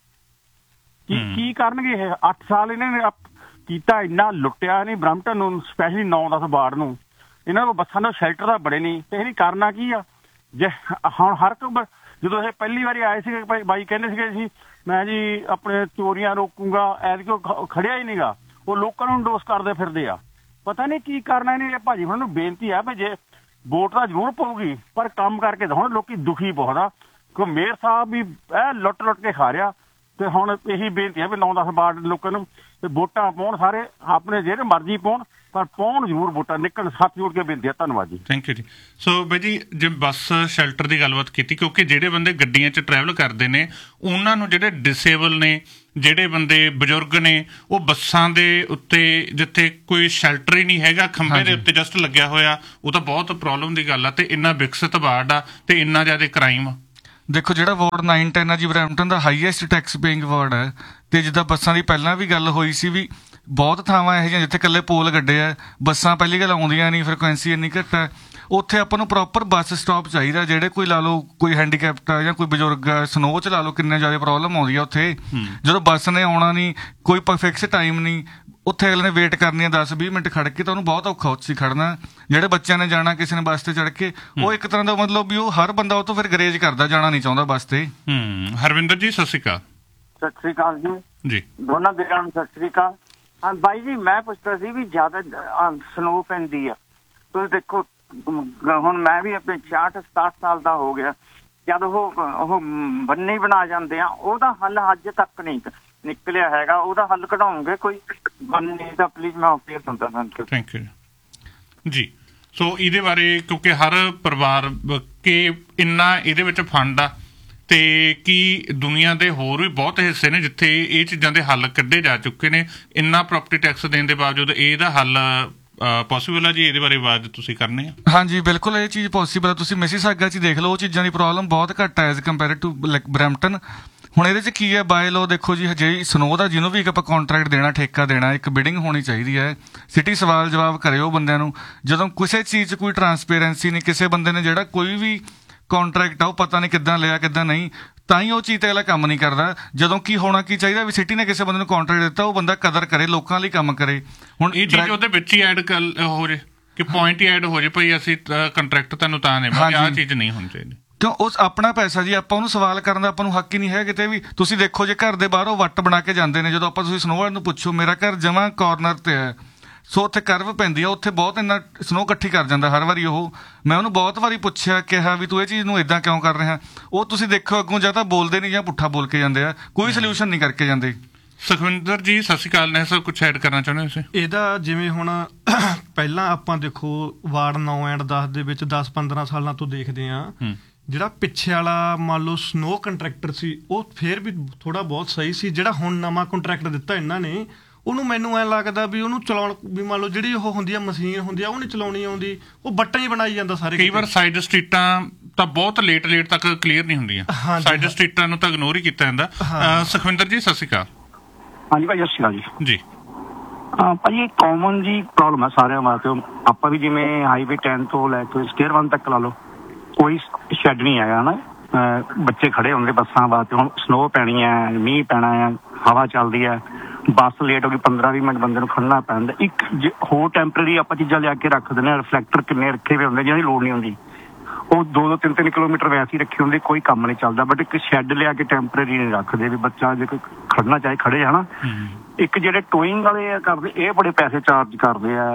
ਕੀ ਕੀ ਕਰਨਗੇ ਇਹ? ਅੱਠ ਸਾਲ ਇਹਨਾਂ ਨੇ ਕੀਤਾ, ਇੰਨਾ ਲੁੱਟਿਆ ਨਹੀਂ ਬਰੰਪਟਨ ਨੂੰ, ਸਪੈਸ਼ਲੀ ਨੌ ਦਸ ਵਾਰਡ ਨੂੰ। ਇਹਨਾਂ ਕੋਲ ਬੱਸਾਂ ਦਾ ਸ਼ੈਲਟਰ ਤਾਂ ਬੜੇ ਨਹੀਂ, ਤੇ ਇਹ ਕਰਨਾ ਕੀ ਆ? ਜੇ ਹੁਣ ਹਰ ਇੱਕ ਜਦੋਂ ਇਹ ਪਹਿਲੀ ਵਾਰੀ ਆਏ ਸੀਗੇ ਬਾਈ ਕਹਿੰਦੇ ਸੀਗੇ ਸੀ ਮੈਂ ਜੀ ਆਪਣੇ ਚੋਰੀਆਂ ਰੋਕੂੰਗਾ, ਐਤਕੀ ਖੜਿਆ ਹੀ ਨਹੀਂਗਾ। ਉਹ ਲੋਕਾਂ ਨੂੰ ਡੋਸ ਕਰਦੇ ਫਿਰਦੇ ਆ, ਪਤਾ ਨਹੀਂ ਕੀ ਕਰਨਾ ਇਹਨੇ। ਭਾਜੀ ਉਹਨਾਂ ਨੂੰ ਬੇਨਤੀ ਆ ਵੀ ਜੇ ਵੋਟ ਤਾਂ ਜ਼ਰੂਰ ਪਊਗੀ ਪਰ ਕੰਮ ਕਰਕੇ ਹੁਣ ਲੋਕੀ ਦੁਖੀ ਬਹੁਤ ਆ, ਕਿਉਂਕਿ ਮੇਅਰ ਸਾਹਿਬ ਵੀ ਇਹ ਲੁੱਟ ਲੁੱਟ ਕੇ ਖਾ ਰਿਹਾ। ਤੇ ਹੁਣ ਇਹੀ ਬੇਨਤੀ ਆ ਵੀ ਨੌ ਦਸ ਵਾਰਡ ਲੋਕਾਂ ਨੂੰ ਤੇ ਵੋਟਾਂ ਪਾਉਣ, ਸਾਰੇ ਆਪਣੇ ਜਿਹੜੇ ਮਰਜ਼ੀ ਪਾਉਣ ਪਰ ਪਾਉਣ ਜ਼ਰੂਰ ਵੋਟਾਂ, ਨਿਕਲਣ। ਹੱਥ ਜੋੜ ਕੇ ਬੇਨਤੀ ਆ। ਧੰਨਵਾਦ ਜੀ। ਥੈਂਕ ਯੂ ਜੀ। ਸੋ ਬਾਈ ਜੀ, ਜੇ ਬੱਸ ਸ਼ੈਲਟਰ ਦੀ ਗੱਲਬਾਤ ਕੀਤੀ, ਕਿਉਂਕਿ ਜਿਹੜੇ ਬੰਦੇ ਗੱਡੀਆਂ 'ਚ ਟਰੈਵਲ ਕਰਦੇ ਨੇ ਉਹਨਾਂ ਨੂੰ, ਜਿਹੜੇ ਡਿਸੇਬਲ ਨੇ, ਜਿਹੜੇ ਬੰਦੇ ਬਜ਼ੁਰਗ ਨੇ, ਉਹ ਬੱਸਾਂ ਦੇ ਉੱਤੇ ਜਿੱਥੇ ਕੋਈ ਸ਼ੈਲਟਰ ਹੀ ਨਹੀਂ ਹੈਗਾ, ਖੰਭੇ ਦੇ ਉੱਤੇ ਜਸਟ ਲੱਗਿਆ ਹੋਇਆ, ਉਹ ਤਾਂ ਬਹੁਤ ਪ੍ਰੋਬਲਮ ਦੀ ਗੱਲ ਆ। ਤੇ ਇੰਨਾ ਵਿਕਸਿਤ ਵਾਰਡ ਆ ਤੇ ਇੰਨਾ ਜ਼ਿਆਦਾ ਕ੍ਰਾਈਮ ਆ। ਦੇਖੋ ਜਿਹੜਾ ਵਾਰਡ ਨਾਈਨ ਟੈਨ ਆ ਜੀ, ਬਰੈਂਪਟਨ ਦਾ ਹਾਈਐਸਟ ਟੈਕਸ ਪੇਇੰਗ ਵਾਰਡ ਹੈ। ਤੇ ਜਿੱਦਾਂ ਬੱਸਾਂ ਦੀ ਪਹਿਲਾਂ ਵੀ ਗੱਲ ਹੋਈ ਸੀ ਵੀ ਬਹੁਤ ਥਾਵਾਂ ਇਹੋ ਜਿਹੀਆਂ ਜਿੱਥੇ ਇਕੱਲੇ ਪੋਲ ਗੱਡੇ ਆ, ਬੱਸਾਂ ਪਹਿਲੀ ਗੱਲ ਆਉਂਦੀਆਂ ਨਹੀਂ, ਫ੍ਰੀਕੁਐਂਸੀ ਇੰਨੀ ਘੱਟ ਹੈ। ਉੱਥੇ ਆਪਾਂ ਨੂੰ ਪ੍ਰੋਪਰ ਬੱਸ ਸਟਾਪ ਚਾਹੀਦਾ। ਜਿਹੜੇ ਕੋਈ ਲਾ ਲਓ ਕੋਈ ਹੈਂਡੀਕੈਪਟ ਆ ਜਾਂ ਕੋਈ ਬਜ਼ੁਰਗ ਆ, ਸਨੋ 'ਚ ਲਾ ਲਓ ਕਿੰਨੇ ਜ਼ਿਆਦਾ ਪ੍ਰੋਬਲਮ ਆਉਂਦੀ ਆ ਉੱਥੇ। ਜਦੋਂ ਬੱਸ ਨੇ ਆਉਣਾ ਨਹੀਂ, ਕੋਈ ਫਿਕਸ ਟਾਈਮ ਨਹੀਂ, ਉੱਥੇ ਅਗਲੇ ਨੇ ਵੇਟ ਕਰਨੀ ਹੈ ਦਸ ਵੀਹ ਮਿੰਟ ਖੜ ਕੇ, ਤਾਂ ਉਹਨੂੰ ਬਹੁਤ ਔਖਾ ਉੱਥੇ ਖੜਨਾ। ਜਿਹੜੇ ਬੱਚਿਆਂ ਨੇ ਜਾਣਾ ਕਿਸੇ ਨੇ ਬੱਸ ਤੇ ਚੜ੍ਹ ਕੇ, ਉਹ ਇੱਕ ਤਰ੍ਹਾਂ ਦਾ ਮਤਲਬ ਵੀ ਉਹ ਹਰ ਬੰਦਾ ਉਹ ਤੋਂ ਫਿਰ ਗਰੇਜ ਕਰਦਾ, ਜਾਣਾ ਨਹੀਂ ਚਾਹੁੰਦਾ ਬੱਸ ਤੇ। ਹੂੰ ਹਰਵਿੰਦਰ ਜੀ ਸਤਿ ਸ਼੍ਰੀ ਅਕਾਲ। ਸਤਿ ਸ੍ਰੀ ਅਕਾਲ ਜੀ ਜੀ ਦੋਨਾਂ ਵੀਰਾਂ ਨੂੰ ਸਤਿ ਸ੍ਰੀ ਅਕਾਲ। ਹਾਂ ਬਾਈ ਜੀ, ਮੈਂ ਪੁੱਛਦਾ ਸੀ ਵੀ ਜ਼ਿਆਦਾ ਸਨੋ ਪੈਂਦੀ ਆ, ਤੁਸੀਂ ਦੇਖੋ ਹੁਣ ਮੈਂ ਵੀ ਆਪਣੇ ਛਿਆਹਠ ਸਤਾਹਠ ਸਾਲ ਦਾ ਹੋ ਗਿਆ, ਜਦ ਉਹ ਉਹ ਬੰਨੇ ਬਣਾ ਜਾਂਦੇ ਆ, ਉਹਦਾ ਹੱਲ ਅੱਜ ਤੱਕ ਨਹੀਂ ਨਿਕਲਿਆ ਹੈਗਾ। ਉਹਦਾ ਹੱਲ ਕਢਾਉਂਗੇ ਕੋਈ ਬੰਨੇ ਦਾ, ਪਲੀਜ਼ ਮੈਂ ਅਪੀਲ ਕਰਦਾ ਹਾਂ। ਥੈਂਕ ਯੂ ਜੀ। ਸੋ ਇਹਦੇ ਬਾਰੇ ਕਿਉਂਕਿ ਹਰ ਪਰਿਵਾਰ ਕਿ ਇੰਨਾ ਇਹਦੇ ਵਿੱਚ ਫੰਡ ਆ, ਤੇ ਕੀ ਦੁਨੀਆ ਦੇ ਹੋਰ ਵੀ ਬਹੁਤ ਹਿੱਸੇ ਨੇ ਜਿੱਥੇ ਇਹ ਚੀਜ਼ਾਂ ਦੇ ਹੱਲ ਕੱਢੇ ਜਾ ਚੁੱਕੇ ਨੇ। ਇੰਨਾ ਪ੍ਰੋਪਰਟੀ ਟੈਕਸ ਦੇਣ ਦੇ ਬਾਵਜੂਦ ਇਹਦਾ ਹੱਲ ਪੋਸੀਬਲ ਆ ਜੀ? ਇਹਦੇ ਬਾਰੇ ਆਵਾਜ਼ ਤੁਸੀਂ ਕਰਨੀ ਆ? ਹਾਂਜੀ ਬਿਲਕੁਲ, ਇਹ ਚੀਜ਼ ਪੋਸੀਬਲ ਆ। ਤੁਸੀਂ ਮਿਸੀਸਾਗਾ 'ਚ ਦੇਖ ਲਓ, ਉਹ ਚੀਜ਼ਾਂ ਦੀ ਪ੍ਰੋਬਲਮ ਬਹੁਤ ਘੱਟ ਹੈ as compare to like Brampton. ਹੁਣ ਇਹਦੇ 'ਚ ਕੀ ਹੈ, ਬਾਏ ਲੋ ਦੇਖੋ ਜੀ, ਜੇ ਸਨੋ ਦਾ ਜਿਹਨੂੰ ਵੀ ਇੱਕ ਆਪਾਂ ਕੰਟਰੈਕਟ ਦੇਣਾ, ਠੇਕਾ ਦੇਣਾ, ਇੱਕ ਬਿਡਿੰਗ ਹੋਣੀ ਚਾਹੀਦੀ ਹੈ। ਸਿਟੀ ਸਵਾਲ ਜਵਾਬ ਕਰੇ ਉਹ ਬੰਦਿਆਂ ਨੂੰ, ਜਦੋਂ ਕਿਸੇ ਚੀਜ਼ 'ਚ ਕੋਈ ਟਰਾਂਸਪੇਰੈਂਸੀ ਨਹੀਂ, ਕਿਸੇ ਬੰਦੇ ਨੇ ਜਿਹੜਾ ਕੋਈ ਵੀ ਕੰਟਰੈਕਟ ਆ ਉਹ ਪਤਾ ਨਹੀਂ ਕਿੱਦਾਂ ਲਿਆ ਕਿੱਦਾਂ ਨਹੀਂ, ਤਾਂ ਹੀ ਉਹ ਚੀਜ਼ 'ਤੇ ਅਗਲਾ ਕੰਮ ਨਹੀਂ ਕਰਦਾ। ਜਦੋਂ ਕੀ ਹੋਣਾ ਕੀ ਚਾਹੀਦਾ ਵੀ ਸਿਟੀ ਨੇ ਕਿਸੇ ਬੰਦੇ ਨੂੰ ਕੰਟਰੈਕਟ ਦਿੱਤਾ, ਉਹ ਬੰਦਾ ਕਦਰ ਕਰੇ, ਲੋਕਾਂ ਲਈ ਕੰਮ ਕਰੇ। ਹੁਣ ਇਹ ਚੀਜ਼ ਉਹਦੇ ਵਿੱਚ ਹੀ ਐਡ ਹੋ ਜੇ ਕਿ ਪੁਆਇੰਟ ਹੀ ਐਡ ਹੋ ਜੇ, ਭਾਈ ਅਸੀਂ ਕੰਟਰੈਕਟ ਤੁਹਾਨੂੰ ਤਾਂ ਨੇ, ਆਹ ਚੀਜ਼ ਨਹੀਂ ਹੋਣੀ ਚਾਹੀਦੀ। ਕਿਉਂ ਉਸ ਆਪਣਾ ਪੈਸਾ ਜੀ, ਆਪਾਂ ਉਹਨੂੰ ਸਵਾਲ ਕਰਨ ਦਾ ਆਪਾਂ ਨੂੰ ਹੱਕ ਹੀ ਨਹੀਂ ਹੈ ਕਿਤੇ ਵੀ। ਤੁਸੀਂ ਦੇਖੋ ਜੇ ਘਰ ਦੇ ਬਾਹਰੋਂ ਵੱਟ ਬਣਾ ਕੇ ਜਾਂਦੇ ਨੇ, ਜਦੋਂ ਆਪਾਂ ਤੁਸੀਂ ਸਨੋਵਰ ਨੂੰ ਪੁੱਛੋ, ਮੇਰਾ ਘਰ ਜਮਾਂ ਕਾਰਨਰ ਤੇ ਹੈ, ਸੋ ਉੱਥੇ ਕਰਵ ਪੈਂਦੀ ਆ, ਉੱਥੇ ਬਹੁਤ ਇੰਨਾ ਸਨੋ ਇਕੱਠੀ ਕਰ ਜਾਂਦਾ ਹਰ ਵਾਰੀ ਉਹ। ਮੈਂ ਉਹਨੂੰ ਬਹੁਤ ਵਾਰੀ ਪੁੱਛਿਆ, ਕਿਹਾ ਵੀ ਤੂੰ ਇਹ ਚੀਜ਼ ਨੂੰ ਇਦਾਂ ਕਿਉਂ ਕਰ ਰਿਹਾ, ਉਹ ਤੁਸੀਂ ਦੇਖੋ ਅੱਗੋਂ ਜਾਂ ਤਾਂ ਬੋਲਦੇ ਨਹੀਂ ਜਾਂ ਪੁੱਠਾ ਬੋਲ ਕੇ ਜਾਂਦੇ ਆ, ਕੋਈ ਸੋਲਿਊਸ਼ਨ ਨਹੀਂ ਕਰਕੇ ਜਾਂਦੇ। ਸੁਖਵਿੰਦਰ ਜੀ ਸਤਿ ਸ਼੍ਰੀ ਅਕਾਲ। ਨੇ ਸਰ ਕੁਛ ਐਡ ਕਰਨਾ ਚਾਹੁੰਦੇ ਹੋ ਤੁਸੀਂ? ਇਹਦਾ ਜਿਵੇਂ ਹੁਣ ਪਹਿਲਾਂ ਆਪਾਂ ਦੇਖੋ ਵਾਰਡ ਨੌ ਐਂਡ ਦਸ ਦੇ ਵਿੱਚ ਦਸ ਪੰਦਰਾਂ ਸਾਲਾਂ ਤੋਂ ਦੇਖਦੇ ਆ, ਜਿਹੜਾ ਪਿੱਛੇ ਵਾਲਾ ਮੰਨ ਲਓ ਸਨੋ ਕੰਟਰੈਕਟਰ ਸੀ, ਉਹ ਫੇਰ ਵੀ ਥੋੜਾ ਬਹੁਤ ਸਹੀ ਸੀ। ਜਿਹੜਾ ਹੁਣ ਨਵਾਂ ਕੰਟਰੈਕਟ ਦਿੱਤਾ ਇਹਨਾਂ ਨੇ, ਉਹਨੂੰ ਮੈਨੂੰ ਐਂ ਲੱਗਦਾ ਵੀ ਉਹਨੂੰ ਚਲਾਉਣ ਵੀ ਮੰਨ ਲਓ ਜਿਹੜੀ ਉਹ ਹੁੰਦੀ ਆ ਮਸ਼ੀਨ ਹੁੰਦੀ ਆ, ਉਹ ਨਹੀਂ ਚਲਾਉਣੀ ਆਉਂਦੀ, ਉਹ ਬੱਟਾਂ ਹੀ ਬਣਾਈ ਜਾਂਦਾ ਸਾਰੇ। ਕਈ ਵਾਰ ਸਾਈਡ ਸਟਰੀਟਾਂ ਤਾਂ ਬਹੁਤ ਲੇਟ ਲੇਟ ਤੱਕ ਕਲੀਅਰ ਨਹੀਂ ਹੁੰਦੀਆਂ, ਸਾਈਡ ਸਟਰੀਟਾਂ ਨੂੰ ਤਾਂ ਇਗਨੋਰ ਹੀ ਕੀਤਾ ਜਾਂਦਾ। ਸੁਖਵਿੰਦਰ ਜੀ ਸਤਿ ਸ਼੍ਰੀ ਅਕਾਲ। ਹਾਂਜੀ ਭਾਈ ਸਤਿ ਸ਼੍ਰੀ ਅਕਾਲ ਜੀ। ਜੀ ਭਾਜੀ ਕਾਮਨ ਜੀ ਪ੍ਰੋਬਲਮ ਹੈ ਸਾਰਿਆਂ ਵਾਸਤੇ। ਆਪਾਂ ਵੀ ਜਿਵੇਂ ਹਾਈਵੇ ਟੈਨ ਤੋਂ ਲੈ ਕੇ ਸਕੇਅਰ ਵਨ ਤੱਕ ਲਾ ਲਓ, ਕੋਈ ਸ਼ੈੱਡ ਨਹੀਂ ਹੈਗਾ ਨਾ, ਬੱਚੇ ਖੜੇ ਹੋਣਗੇ ਬੱਸਾਂ ਵਾਸਤੇ। ਹੁਣ ਸਨੋ ਪੈਣੀ ਹੈ, ਮੀਂਹ ਪੈਣਾ ਹੈ, ਹਵਾ ਚੱਲਦੀ ਹੈ, ਬੱਸ ਲੇਟ ਹੋ ਗਈ, ਪੰਦਰਾਂ ਵੀਹ ਮਿੰਟ ਬੰਦੇ ਨੂੰ ਖੜਨਾ ਪੈਂਦਾ। ਇੱਕ ਹੋਰ ਟੈਂਪਰੇਰੀ ਆਪਾਂ ਚੀਜ਼ਾਂ ਲਿਆ ਕੇ ਰੱਖ ਦਿੰਦੇ ਹਾਂ, ਰਿਫਲੈਕਟਰ ਕਿੰਨੇ ਰੱਖੇ ਹੋਏ ਹੁੰਦੇ ਜਿਹਨਾਂ ਦੀ ਲੋੜ ਨਹੀਂ ਹੁੰਦੀ, ਉਹ ਦੋ ਦੋ ਤਿੰਨ ਤਿੰਨ ਕਿਲੋਮੀਟਰ ਵੈਸੇ ਹੀ ਰੱਖੇ ਹੁੰਦੇ, ਕੋਈ ਕੰਮ ਨਹੀਂ ਚੱਲਦਾ। ਬਟ ਇੱਕ ਸ਼ੈੱਡ ਲਿਆ ਕੇ ਟੈਂਪਰੇਰੀ ਨਹੀਂ ਰੱਖਦੇ ਵੀ ਬੱਚਾ ਜੇ ਕੋਈ ਖੜਨਾ ਚਾਹੇ ਖੜੇ ਹੈ ਨਾ। ਇੱਕ ਜਿਹੜੇ ਟੋਇੰਗ ਵਾਲੇ ਕਰਦੇ, ਇਹ ਬੜੇ ਪੈਸੇ ਚਾਰਜ ਕਰਦੇ ਆ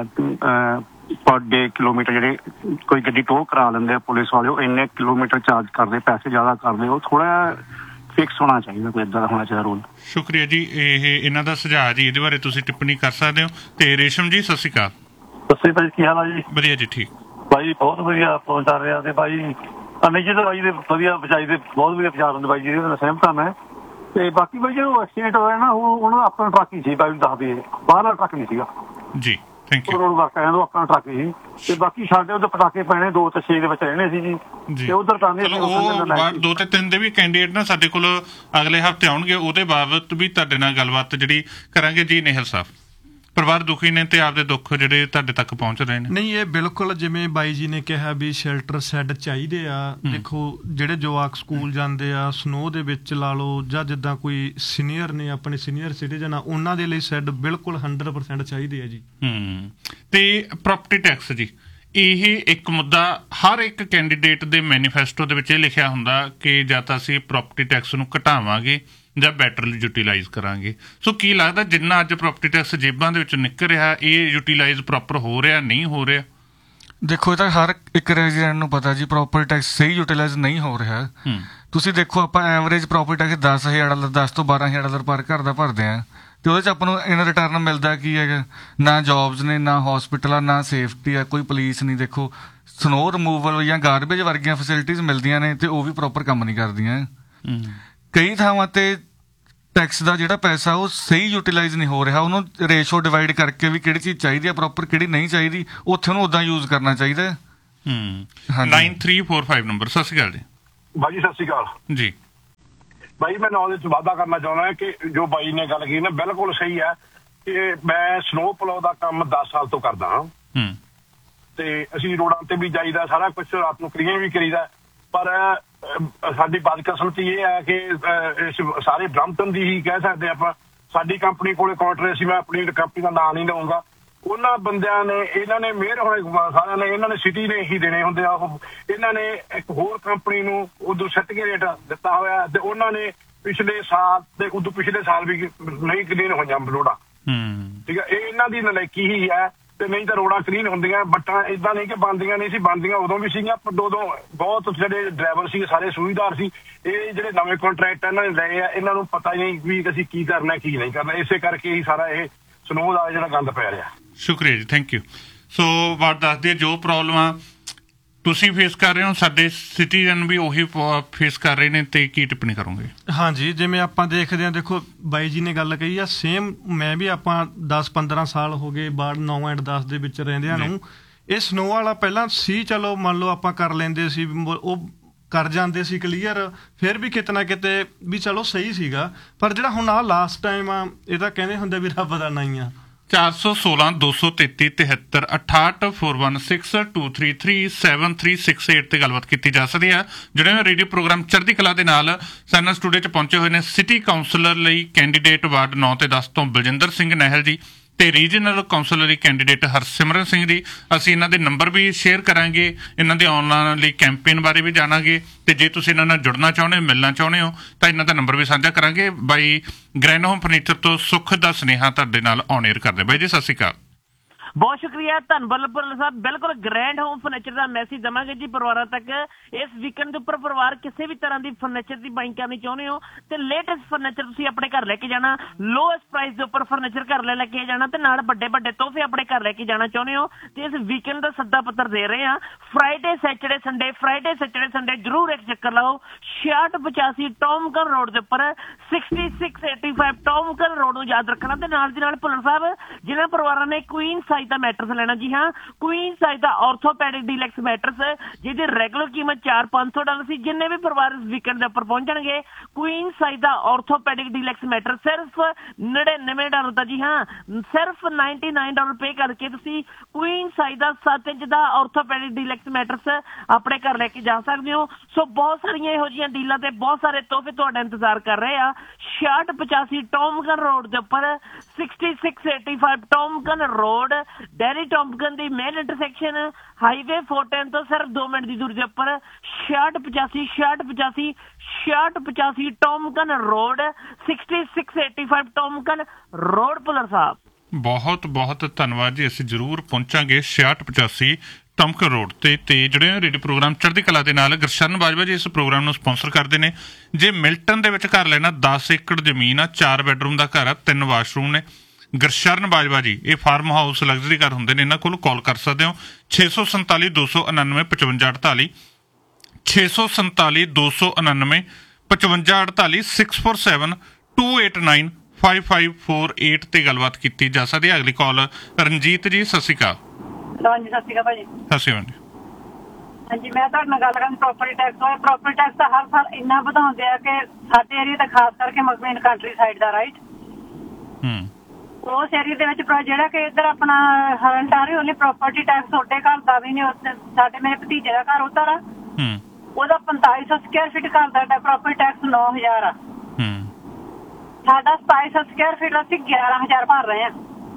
ਪਰ ਡੇ ਕਿਲੋਮੀਟਰ। ਜਿਹੜੇ ਕੋਈ ਗੱਡੀ ਟੋ ਕਰਾ ਲੈਂਦੇ ਆ ਪੁਲਿਸ ਵਾਲੇ, ਉਹ ਇੰਨੇ ਕਿਲੋਮੀਟਰ ਚਾਰਜ ਕਰਦੇ, ਪੈਸੇ ਜ਼ਿਆਦਾ ਕਰਦੇ। ਉਹ ਥੋੜਾ ਫਿਕਸ ਹੋਣਾ ਚਾਹੀਦਾ, ਕੋਈ ਏਦਾਂ ਦਾ ਹੋਣਾ ਚਾਹੀਦਾ ਰੂਲ। ਸ਼ੁਕਰੀਆ ਜੀ, ਇਹ ਇਹਨਾਂ ਦਾ ਸੁਝਾਅ ਜੀ, ਇਹਦੇ ਬਾਰੇ ਤੁਸੀਂ ਟਿੱਪਣੀ ਕਰ ਸਕਦੇ ਹੋ। ਤੇ ਰੇਸ਼ਮ ਜੀ ਸਤਿ ਸ਼੍ਰੀ ਅਕਾਲ। ਸਤਿ ਸ਼੍ਰੀ ਅਕਾਲ, ਕੀ ਹਾਲ ਆ ਜੀ? ਵਧੀਆ ਜੀ, ਠੀਕ ਭਾਈ, ਬਹੁਤ ਵਧੀਆ ਪਹੁੰਚਾ ਰਿਹਾ। ਤੇ ਭਾਈ ਨਿੱਜੀ ਬਾਈ ਦੇ ਵਧੀਆ ਬਚਾਈ ਦੇ ਬਹੁਤ ਵਧੀਆ ਵਿਚਾਰ ਹੁੰਦੇ ਬਾਈ ਜੀ, ਇਹਦੇ ਨਾਲ ਸਹਿਮਤ ਹਾਂ ਮੈਂ। ਤੇ ਬਾਕੀ ਬਾਈ ਜਦੋਂ ਐਕਸੀਡੈਂਟ ਹੋਇਆ ਨਾ, ਉਹ ਉਹਨਾਂ ਦਾ ਆਪਣਾ ਟਰੱਕ ਹੀ ਸੀ ਬਾਈ, ਦੱਸ ਦਈਏ ਬਾਹਰਲਾ ਟਰੱਕ ਨਹੀਂ ਸੀਗਾ ਜੀ। Thank you. ਰੋਡ ਵਰਕ ਆਇਆ, ਆਪਣਾ ਟਰੱਕ ਸੀ। ਤੇ ਬਾਕੀ ਸਾਡੇ ਉਹਦੇ ਪਟਾਕੇ ਪੈਣੇ ਦੋ ਤੇ ਛੇ ਦੇ ਵਿੱਚ ਰਹਿਣੇ ਸੀ ਜੀ। ਤੇ ਉਧਰ ਤਾਂ ਦੋ ਤੇ ਤਿੰਨ ਦੇ ਵੀ ਕੈਂਡੀਡੇਟ ਨਾ ਸਾਡੇ ਕੋਲ ਅਗਲੇ ਹਫ਼ਤੇ ਆਉਣਗੇ, ਉਹਦੇ ਬਾਬਤ ਵੀ ਤੁਹਾਡੇ ਨਾਲ ਗੱਲਬਾਤ ਜਿਹੜੀ ਕਰਾਂਗੇ ਜੀ। ਨੇਹਲ ਸਾਹਿਬ, ਪਰਿਵਾਰ ਦੁਖੀ ਨੇ ਤੇ ਆਪਦੇ ਦੁੱਖ ਜਿਹੜੇ ਤੁਹਾਡੇ ਤੱਕ ਪਹੁੰਚ ਰਹੇ ਨੇ। ਨਹੀਂ, ਇਹ ਬਿਲਕੁਲ ਜਿਵੇਂ ਬਾਈ ਜੀ ਨੇ ਕਿਹਾ ਵੀ ਸ਼ੈਲਟਰ ਸ਼ੈੱਡ ਚਾਹੀਦੇ ਆ। ਦੇਖੋ ਜਿਹੜੇ ਜਵਾਕ ਸਕੂਲ ਜਾਂਦੇ ਆ ਸਨੋ ਦੇ ਵਿੱਚ ਲਾ ਲਓ, ਜਾਂ ਜਿੱਦਾਂ ਕੋਈ ਸੀਨੀਅਰ ਨੇ ਆਪਣੇ ਸੀਨੀਅਰ ਸਿਟੀਜ਼ਨ ਆ, ਉਹਨਾਂ ਦੇ ਲਈ ਸ਼ੈੱਡ ਬਿਲਕੁਲ ਹੰਡਰਡ ਪਰਸੈਂਟ ਚਾਹੀਦੇ ਆ ਜੀ। ਹੂੰ ਤੇ ਪ੍ਰਾਪਰਟੀ ਟੈਕਸ ਜੀ, ਇਹ ਇੱਕ ਮੁੱਦਾ ਹਰ ਇੱਕ ਕੈਂਡੀਡੇਟ ਦੇ ਮੈਨੀਫੈਸਟੋ ਦੇ ਵਿੱਚ ਇਹ ਲਿਖਿਆ ਹੁੰਦਾ ਕਿ ਜਾਂ ਤਾਂ ਅਸੀਂ ਪ੍ਰਾਪਰਟੀ ਟੈਕਸ ਨੂੰ ਘਟਾਵਾਂਗੇ ਜਾਂ ਬੈਟਰ ਯੂਟੀਲਾਈਜ਼ ਕਰਾਂਗੇ। ਸੋ ਕੀ ਲੱਗਦਾ ਜਿੰਨਾ ਅੱਜ ਪ੍ਰਾਪਰਟੀ ਟੈਕਸ ਜੇਬਾਂ ਦੇ ਵਿੱਚ ਨਿਕਲ ਰਿਹਾ, ਇਹ ਯੂਟੀਲਾਈਜ਼ ਪ੍ਰੋਪਰ ਹੋ ਰਿਹਾ, ਨਹੀਂ ਹੋ ਰਿਹਾ? ਦੇਖੋ ਇਹ ਤਾਂ ਹਰ ਇੱਕ ਰੈਜ਼ੀਡੈਂਟ ਨੂੰ ਪਤਾ ਜੀ, ਪ੍ਰਾਪਰਟੀ ਟੈਕਸ ਸਹੀ ਯੂਟੀਲਾਈਜ਼ ਨਹੀਂ ਹੋ ਰਿਹਾ। ਤੁਸੀਂ ਦੇਖੋ ਆਪਾਂ ਐਵਰੇਜ ਪ੍ਰਾਪਰਟੀ ਟੈਕਸ ਦਸ ਹਜ਼ਾਰ ਡਾਲਰ ਦਸ ਤੋਂ ਬਾਰਾਂ ਹਜ਼ਾਰ ਡਾਲਰ ਪਰ ਘਰ ਦਾ ਭਰਦੇ ਆ, ਤੇ ਉਹਦੇ 'ਚ ਆਪਾਂ ਨੂੰ ਇਨ ਰਿਟਰਨ ਮਿਲਦਾ ਕੀ ਹੈਗਾ? ਨਾ ਜੌਬਸ ਨੇ, ਨਾ ਹੌਸਪੀਟਲ ਆ, ਨਾ ਸੇਫਟੀ ਆ, ਕੋਈ ਪੁਲਿਸ ਨਹੀਂ। ਦੇਖੋ ਸਨੋ ਰਿਮੂਵਲ ਜਾਂ ਗਾਰਬੇਜ ਵਰਗੀਆਂ ਫੈਸਿਲਿਟੀਜ਼ ਮਿਲਦੀਆਂ ਨੇ ਤੇ ਉਹ ਵੀ ਪ੍ਰੋਪਰ ਕੰਮ ਨਹੀਂ ਕਰਦੀਆਂ। ਕਈ ਥਾਵਾਂ ਤੇ ਟੈਕਸ ਦਾ ਜਿਹੜਾ ਪੈਸਾ ਉਹ ਸਹੀ ਯੂਟੀਲਾਈਜ਼ ਨਹੀਂ ਹੋ ਰਿਹਾ, ਉਹਨੂੰ ਰੇਸ਼ੋ ਡਿਵਾਈਡ ਕਰਕੇ ਵੀ ਕਿਹੜੀ ਚੀਜ਼ ਚਾਹੀਦੀ ਹੈ ਪ੍ਰੋਪਰ, ਕਿਹੜੀ ਨਹੀਂ ਚਾਹੀਦੀ, ਉੱਥੇ ਉਹਨੂੰ ਉਦਾਂ ਯੂਜ਼ ਕਰਨਾ ਚਾਹੀਦਾ। ਹੂੰ nine three four five number. ਸਤਿ ਸ਼੍ਰੀ ਅਕਾਲ ਜੀ। ਬਾਈ ਜੀ ਸਤਿ ਸ਼੍ਰੀ ਅਕਾਲ ਜੀ। ਬਾਈ ਮੈਂ ਨੌਲੇਜ 'ਚ ਵਾਧਾ ਕਰਨਾ ਚਾਹੁੰਦਾ ਕਿ ਜੋ ਬਾਈ ਨੇ ਗੱਲ ਕੀਤੀ ਨਾ ਬਿਲਕੁਲ ਸਹੀ ਹੈ ਕਿ ਮੈਂ ਸਨੋ ਪਲਾਉ ਦਾ ਕੰਮ ਦਸ ਸਾਲ ਤੋਂ ਕਰਦਾ ਹਾਂ ਤੇ ਅਸੀਂ ਰੋਡਾਂ ਤੇ ਵੀ ਜਾਈਦਾ, ਸਾਰਾ ਕੁਝ ਰਾਤ ਨੂੰ ਕਲੀਅਰ ਵੀ ਕਰੀਦਾ। ਪਰ ਸਾਡੀ ਬਦਕਿਸਮਤੀ ਇਹ ਹੈ ਕਿ ਇਸ ਸਾਰੇ ਬ੍ਰਹਮਪੁਰ ਦੀ ਹੀ ਕਹਿ ਸਕਦੇ ਆਪਾਂ, ਸਾਡੀ ਕੰਪਨੀ ਕੋਲੇ ਕਾਉਂਟਰ ਸੀ, ਮੈਂ ਆਪਣੀ ਕੰਪਨੀ ਦਾ ਨਾਂ ਨਹੀਂ ਲਵਾਂਗਾ, ਉਹਨਾਂ ਬੰਦਿਆਂ ਨੇ ਇਹਨਾਂ ਨੇ ਮੇਅਰ ਹੋਏ ਸਾਰਿਆਂ ਨੇ ਇਹਨਾਂ ਨੇ ਸਿਟੀ ਨੇ ਹੀ ਦੇਣੇ ਹੁੰਦੇ ਆ, ਉਹ ਇਹਨਾਂ ਨੇ ਇੱਕ ਹੋਰ ਕੰਪਨੀ ਨੂੰ ਉਦੋਂ ਸਰਟੀਫਿਕੇਟ ਦਿੱਤਾ ਹੋਇਆ ਤੇ ਉਹਨਾਂ ਨੇ ਪਿਛਲੇ ਸਾਲ ਤੇ ਉਦੋਂ ਪਿਛਲੇ ਸਾਲ ਵੀ ਨਹੀਂ ਕਲੀਨ ਹੋਈਆਂ ਰੋਡਾਂ। ਠੀਕ ਹੈ, ਇਹ ਇਹਨਾਂ ਦੀ ਨਲਾਇਕੀ ਹੀ ਹੈ ਤੇ ਨਹੀਂ ਤਾਂ ਰੋਡਾਂ ਕਲੀਨ ਹੁੰਦੀਆਂ। ਬੱਟਾਂ ਏਦਾਂ ਨਹੀਂ ਕਿ ਬਣਦੀਆਂ ਨਹੀਂ ਸੀ, ਬਣਦੀਆਂ ਉਦੋਂ ਵੀ ਸੀਗੀਆਂ, ਪਰ ਉਦੋਂ ਬਹੁਤ ਜਿਹੜੇ ਡਰਾਈਵਰ ਸੀ ਸਾਰੇ ਸੂਝਦਾਰ ਸੀ। ਇਹ ਜਿਹੜੇ ਨਵੇਂ ਕੰਟਰੈਕਟ ਇਹਨਾਂ ਨੇ ਲਏ ਆ ਇਹਨਾਂ ਨੂੰ ਪਤਾ ਹੀ ਨਹੀਂ ਵੀ ਅਸੀਂ ਕੀ ਕਰਨਾ ਕੀ ਨਹੀਂ ਕਰਨਾ, ਇਸੇ ਕਰਕੇ ਹੀ ਸਾਰਾ ਇਹ ਸਨੋ ਦਾ ਜਿਹੜਾ ਗੰਦ ਪੈ ਰਿਹਾ। ਸ਼ੁਕਰੀਆ ਜੀ, ਥੈਂਕ ਯੂ। ਸੋ ਵਾਰਡ ਦੱਸਦੇ ਜੋ ਪ੍ਰੋਬਲਮ ਆ ਤੁਸੀਂ ਫੇਸ ਕਰ ਰਹੇ ਹੋ, ਸਾਡੇ ਸਿਟੀਜ਼ਨ ਵੀ ਉਹੀ ਫੇਸ ਕਰ ਰਹੇ ਨੇ, ਤੇ ਕੀ ਟਿੱਪਣੀ ਕਰੋਗੇ? ਹਾਂਜੀ, ਜਿਵੇਂ ਆਪਾਂ ਦੇਖਦੇ ਹਾਂ, ਦੇਖੋ ਬਾਈ ਜੀ ਨੇ ਗੱਲ ਕਹੀ ਆ, ਸੇਮ ਮੈਂ ਵੀ ਆਪਾਂ ਦਸ ਪੰਦਰਾਂ ਸਾਲ ਹੋ ਗਏ ਵਾਰਡ ਨੌ ਐਂਡ ਦਸ ਦੇ ਵਿੱਚ ਰਹਿੰਦਿਆਂ ਨੂੰ। ਇਹ ਸਨੋ ਵਾਲਾ ਪਹਿਲਾਂ ਸੀ, ਚਲੋ ਮੰਨ ਲਓ ਆਪਾਂ ਕਰ ਲੈਂਦੇ ਸੀ, ਉਹ ਕਰ ਜਾਂਦੇ ਸੀ ਕਲੀਅਰ, ਫਿਰ ਵੀ ਕਿਤੇ ਨਾ ਕਿਤੇ ਵੀ ਚਲੋ ਸਹੀ ਸੀਗਾ। ਪਰ ਜਿਹੜਾ ਹੁਣ ਆਹ ਲਾਸਟ ਟਾਈਮ ਆ, ਇਹ ਤਾਂ ਕਹਿੰਦੇ ਹੁੰਦੇ ਵੀ ਰੱਬ ਦਾ ਨਹੀਂ ਆ। ਚਾਰ ਸੌ ਸੋਲਾਂ ਦੋ ਸੌ ਤੇਤੀ ਤਿਹੱਤਰ ਅਠਾਹਠ four one six two three three seven three six eight ਤੇ ਗੱਲਬਾਤ ਕੀਤੀ ਜਾ ਸਕਦੀ ਹੈ। ਜਿਹੜੇ ਰੇਡੀਓ ਪ੍ਰੋਗਰਾਮ ਚੜ੍ਹਦੀ ਕਲਾ ਦੇ ਨਾਲ ਸਾਡਾ ਸਟੂਡੀਓ 'ਚ ਪਹੁੰਚੇ ਹੋਏ ਨੇ ਸਿਟੀ ਕਾਉਂਸਲਰ ਲਈ ਕੈਂਡੀਡੇਟ ਵਾਰਡ ਨੌ ਤੇ ਦਸ ਤੋਂ ਬਲਜਿੰਦਰ ਸਿੰਘ ਨਹਿਲ ਜੀ ਤੇ ਰੀਜਨਲ ਕਾਉਂਸਲਰ ਲਈ ਕੈਂਡੀਡੇਟ ਹਰਸਿਮਰਨ ਸਿੰਘ ਜੀ। ਅਸੀਂ ਇਹਨਾਂ ਦੇ ਨੰਬਰ ਵੀ ਸ਼ੇਅਰ ਕਰਾਂਗੇ, ਇਹਨਾਂ ਦੇ ਆਨਲਾਈਨ ਲਈ ਕੈਂਪੇਨ ਬਾਰੇ ਵੀ ਜਾਣਾਂਗੇ, ਤੇ ਜੇ ਤੁਸੀਂ ਇਹਨਾਂ ਨਾਲ ਜੁੜਨਾ ਚਾਹੁੰਦੇ ਹੋ, ਮਿਲਣਾ ਚਾਹੁੰਦੇ ਹੋ, ਤਾਂ ਇਹਨਾਂ ਦਾ ਨੰਬਰ ਵੀ ਸਾਂਝਾ ਕਰਾਂਗੇ। ਬਾਈ ਗ੍ਰੈਂਡ ਹੋਮ ਫਰਨੀਚਰ ਤੋਂ ਸੁੱਖ ਦਾ ਸੁਨੇਹਾ ਤੁਹਾਡੇ ਨਾਲ ਔਨ 에ਅਰ ਕਰਦੇ। ਬਾਈ ਜੀ ਸਤਿ ਸ਼੍ਰੀ ਅਕਾਲ। ਬਹੁਤ ਸ਼ੁਕਰੀਆ, ਧੰਨਵਾਦ ਭੁੱਲਰ ਸਾਹਿਬ। ਬਿਲਕੁਲ ਗ੍ਰੈਂਡ ਹੋਮ ਫਰਨੀਚਰ ਦਾ ਮੈਸੇਜ ਦੇਵਾਂਗੇ ਜੀ ਪਰਿਵਾਰਾਂ ਤੱਕ। ਇਸ ਵੀਕਐਂਡ ਦੇ ਉੱਪਰ ਪਰਿਵਾਰ ਕਿਸੇ ਵੀ ਤਰ੍ਹਾਂ ਦੀ ਫਰਨੀਚਰ ਦੀ ਬਾਈਂਗ ਕਰਨੀ ਚਾਹੁੰਦੇ ਹੋ ਤੇ ਲੇਟੈਸਟ ਫਰਨੀਚਰ ਤੁਸੀਂ ਆਪਣੇ ਘਰ ਲੈ ਕੇ ਜਾਣਾ, ਲੋਐਸਟ ਪ੍ਰਾਈਸ ਦੇ ਉੱਪਰ ਫਰਨੀਚਰ ਘਰ ਲੈ ਲੈ ਕੇ ਜਾਣਾ, ਤੇ ਨਾਲ ਵੱਡੇ ਵੱਡੇ ਤੋਹਫੇ ਆਪਣੇ ਘਰ ਲੈ ਕੇ ਜਾਣਾ ਚਾਹੁੰਦੇ ਹੋ, ਤੇ ਇਸ ਵੀਕਐਂਡ ਦਾ ਸੱਦਾ ਪੱਤਰ ਦੇ ਰਹੇ ਹਾਂ। Friday Saturday Sunday Friday Saturday Sunday ਜ਼ਰੂਰ ਇੱਕ ਚੱਕਰ ਲਾਓ। ਛਿਆਹਠ ਪਚਾਸੀ ਟੌਮਕਨ ਰੋਡ ਦੇ ਉੱਪਰ sixty six eighty five ਟੌਮਕਨ road ਨੂੰ ਯਾਦ ਰੱਖਣਾ। ਤੇ ਨਾਲ ਦੀ ਨਾਲ ਭੁੱਲਰ ਸਾਹਿਬ ਜਿਹਨਾਂ ਪਰਿਵਾਰਾਂ ਨੇ ਕੁਈਨ ਸਾਈਜ਼ ਦਾ ਮੈਟਰਸ ਲੈਣਾ, ਜੀ ਹਾਂ, ਕੁਈਨ ਸਾਈਜ਼ ਦਾ ਆਰਥੋਪੈਡਿਕ ਡੀਲੈਕਸ ਮੈਟਰਸ ਜਿਹਦੀ ਰੈਗੂਲਰ ਕੀਮਤ ਚਾਰ ਪੰਜ ਸੌ ਡਾਲਰ ਸੀ। ਜਿੰਨੇ ਵੀ ਪਰਿਵਾਰ ਇਸ ਵੀਕਐਂਡ ਦੇ ਉੱਪਰ ਪਹੁੰਚਣਗੇ ਕੁਈਨ ਸਾਈਜ਼ ਦਾ ਆਰਥੋਪੈਡਿਕ ਡੀਲੈਕਸ ਮੈਟਰਸ ਸਿਰਫ ਨੜਿਨਵੇਂ ਡਾਲਰ ਦਾ, ਜੀ ਹਾਂ, ਸਿਰਫ ਨਾਈਨਟੀ ਨਾਈਨ ਡਾਲਰ ਪੇ ਕਰਕੇ ਤੁਸੀਂ ਕੁਈਨ ਸਾਈਜ਼ ਦਾ ਸੱਤ ਇੰਚ ਦਾ ਆਰਥੋਪੈਡਿਕ ਡੀਲੈਕਸ ਮੈਟਰਸ ਆਪਣੇ ਘਰ ਲੈ ਕੇ ਜਾ ਸਕਦੇ ਹੋ। ਸੋ ਬਹੁਤ ਸਾਰੀਆਂ ਇਹੋ ਜਿਹੀਆਂ ਡੀਲਾਂ ਤੇ ਬਹੁਤ ਸਾਰੇ ਤੋਹਫੇ ਤੁਹਾਡਾ ਇੰਤਜ਼ਾਰ ਕਰ ਰਹੇ ਆ। ਛਿਆਹਠ ਪਚਾਸੀ ਟੌਮਕਨ ਰੋਡ ਦੇ ਉੱਪਰ sixty six eighty five ਟੌਮਕਨ road dairy ਟੌਮਕਨ ਦੀ main intersection highway four ten ਤੋਂ ਸਿਰਫ ਦੋ ਮਿੰਟ ਦੀ ਦੂਰੀ ਦੇ ਉੱਪਰ ਛਿਆਹਠ ਪਚਾਸੀ ਛਿਆਹਠ ਪਚਾਸੀ ਛਿਆਹਠ ਪਚਾਸੀ ਟੌਮਕਨ road sixty six eighty five ਟੌਮਕਨ road. Bhullar ਸਾਹਿਬ ਬਹੁਤ ਬਹੁਤ ਧੰਨਵਾਦ ਜੀ, ਅਸੀਂ ਜ਼ਰੂਰ ਪਹੁੰਚਾਂਗੇ ਛਿਆਹਠ ਪਚਾਸੀ ਟੌਮਕਨ ਰੋਡ ਤੇ। ਤੇ ਜਿਹੜੇ ਰੇਡੀਓ ਪ੍ਰੋਗਰਾਮ ਚੜ੍ਹਦੀ ਕਲਾ ਦੇ ਨਾਲ ਗੁਰਸ਼ਰਨ ਬਾਜਵਾ ਜੀ ਇਸ ਪ੍ਰੋਗਰਾਮ ਨੂੰ ਸਪਾਂਸਰ ਕਰਦੇ ਨੇ। ਜੇ ਮਿਲਟਨ ਦੇ ਵਿੱਚ ਘਰ ਲੈਣਾ, ਦਸ ਏਕੜ ਜ਼ਮੀਨ ਆ, ਚਾਰ ਬੈਡਰੂਮ ਦਾ ਘਰ ਆ, ਤਿੰਨ ਵਾਸ਼ਰੂਮ ਨੇ, ਗੁਰਸ਼ਰਨ ਬਾਜਵਾ ਜੀ ਇਹ ਫਾਰਮ ਹਾਊਸ ਲਗਜ਼ਰੀ ਘਰ ਹੁੰਦੇ ਨੇ, ਇਹਨਾਂ ਕੋਲ ਕਾਲ ਕਰ ਸਕਦੇ ਹੋ ਛੇ ਸੌ ਸੰਤਾਲੀ ਦੋ ਸੌ ਉਣਾਨਵੇਂ ਪਚਵੰਜਾ ਅਠਤਾਲੀ ਛੇ ਸੌ ਸੰਤਾਲੀ ਦੋ ਸੌ ਉਣਾਨਵੇਂ ਪਚਵੰਜਾ ਅਠਤਾਲੀ six four seven to eight nine five five four eight ਤੇ ਗੱਲਬਾਤ ਕੀਤੀ ਜਾ ਸਕਦੀ ਹੈ। ਅਗਲੀ ਕਾਲ ਰਣਜੀਤ ਜੀ, ਸਤਿ ਸ਼੍ਰੀ ਅਕਾਲ। ਹਾਂਜੀ ਸਤਿ ਸ਼੍ਰੀ ਅਕਾਲ ਭਾਜੀ। ਸਤਿ ਸ਼੍ਰੀ ਅਕਾਲ। ਹਾਂਜੀ, ਮੈਂ ਤੁਹਾਡੇ ਨਾਲ ਗੱਲ ਕਰਾਂ ਪ੍ਰੋਪਰਟੀ ਟੈਕਸ ਬਾਰੇ। ਪ੍ਰੋਪਰਟੀ ਟੈਕਸ ਤਾਂ ਹਰ ਸਾਲ ਇੰਨਾ ਵਧਾਉਂਦੇ ਆ ਕਿ ਸਾਡੇ ਏਰੀਆ ਤੇ ਖਾਸ ਕਰਕੇ ਮਕਮੀਨ ਕੰਟਰੀ ਸਾਈਡ ਦਾ ਰਾਈਟ ਹੂੰ ਉਸ ਏਰੀਆ ਦੇ ਵਿੱਚ ਜਿਹੜਾ ਕਿ ਇੱਧਰ ਆਪਣਾ ਹੰਟਾਰੀਓ ਲਈ ਪ੍ਰੋਪਰਟੀ ਟੈਕਸ ਤੁਹਾਡੇ ਘਰ ਦਾ ਵੀ ਨਹੀਂ, ਸਾਡੇ ਮੇਰੇ ਭਤੀਜੇ ਦਾ ਘਰ ਉੱਧਰ ਆ, ਉਹਦਾ ਪੰਤਾਲੀ ਸੌ ਸਕੁਅਰ ਫੀਟ ਘਰ ਦਾ ਪ੍ਰੋਪਰਟੀ ਟੈਕਸ ਨੌ ਹਜ਼ਾਰ ਆ, ਸਾਡਾ ਸਤਾਈ ਸੌ ਸਕੁਅਰ ਫੀਟ ਅਸੀਂ ਗਿਆਰਾਂ ਹਜ਼ਾਰ ਭਰ ਰਹੇ ਹਾਂ।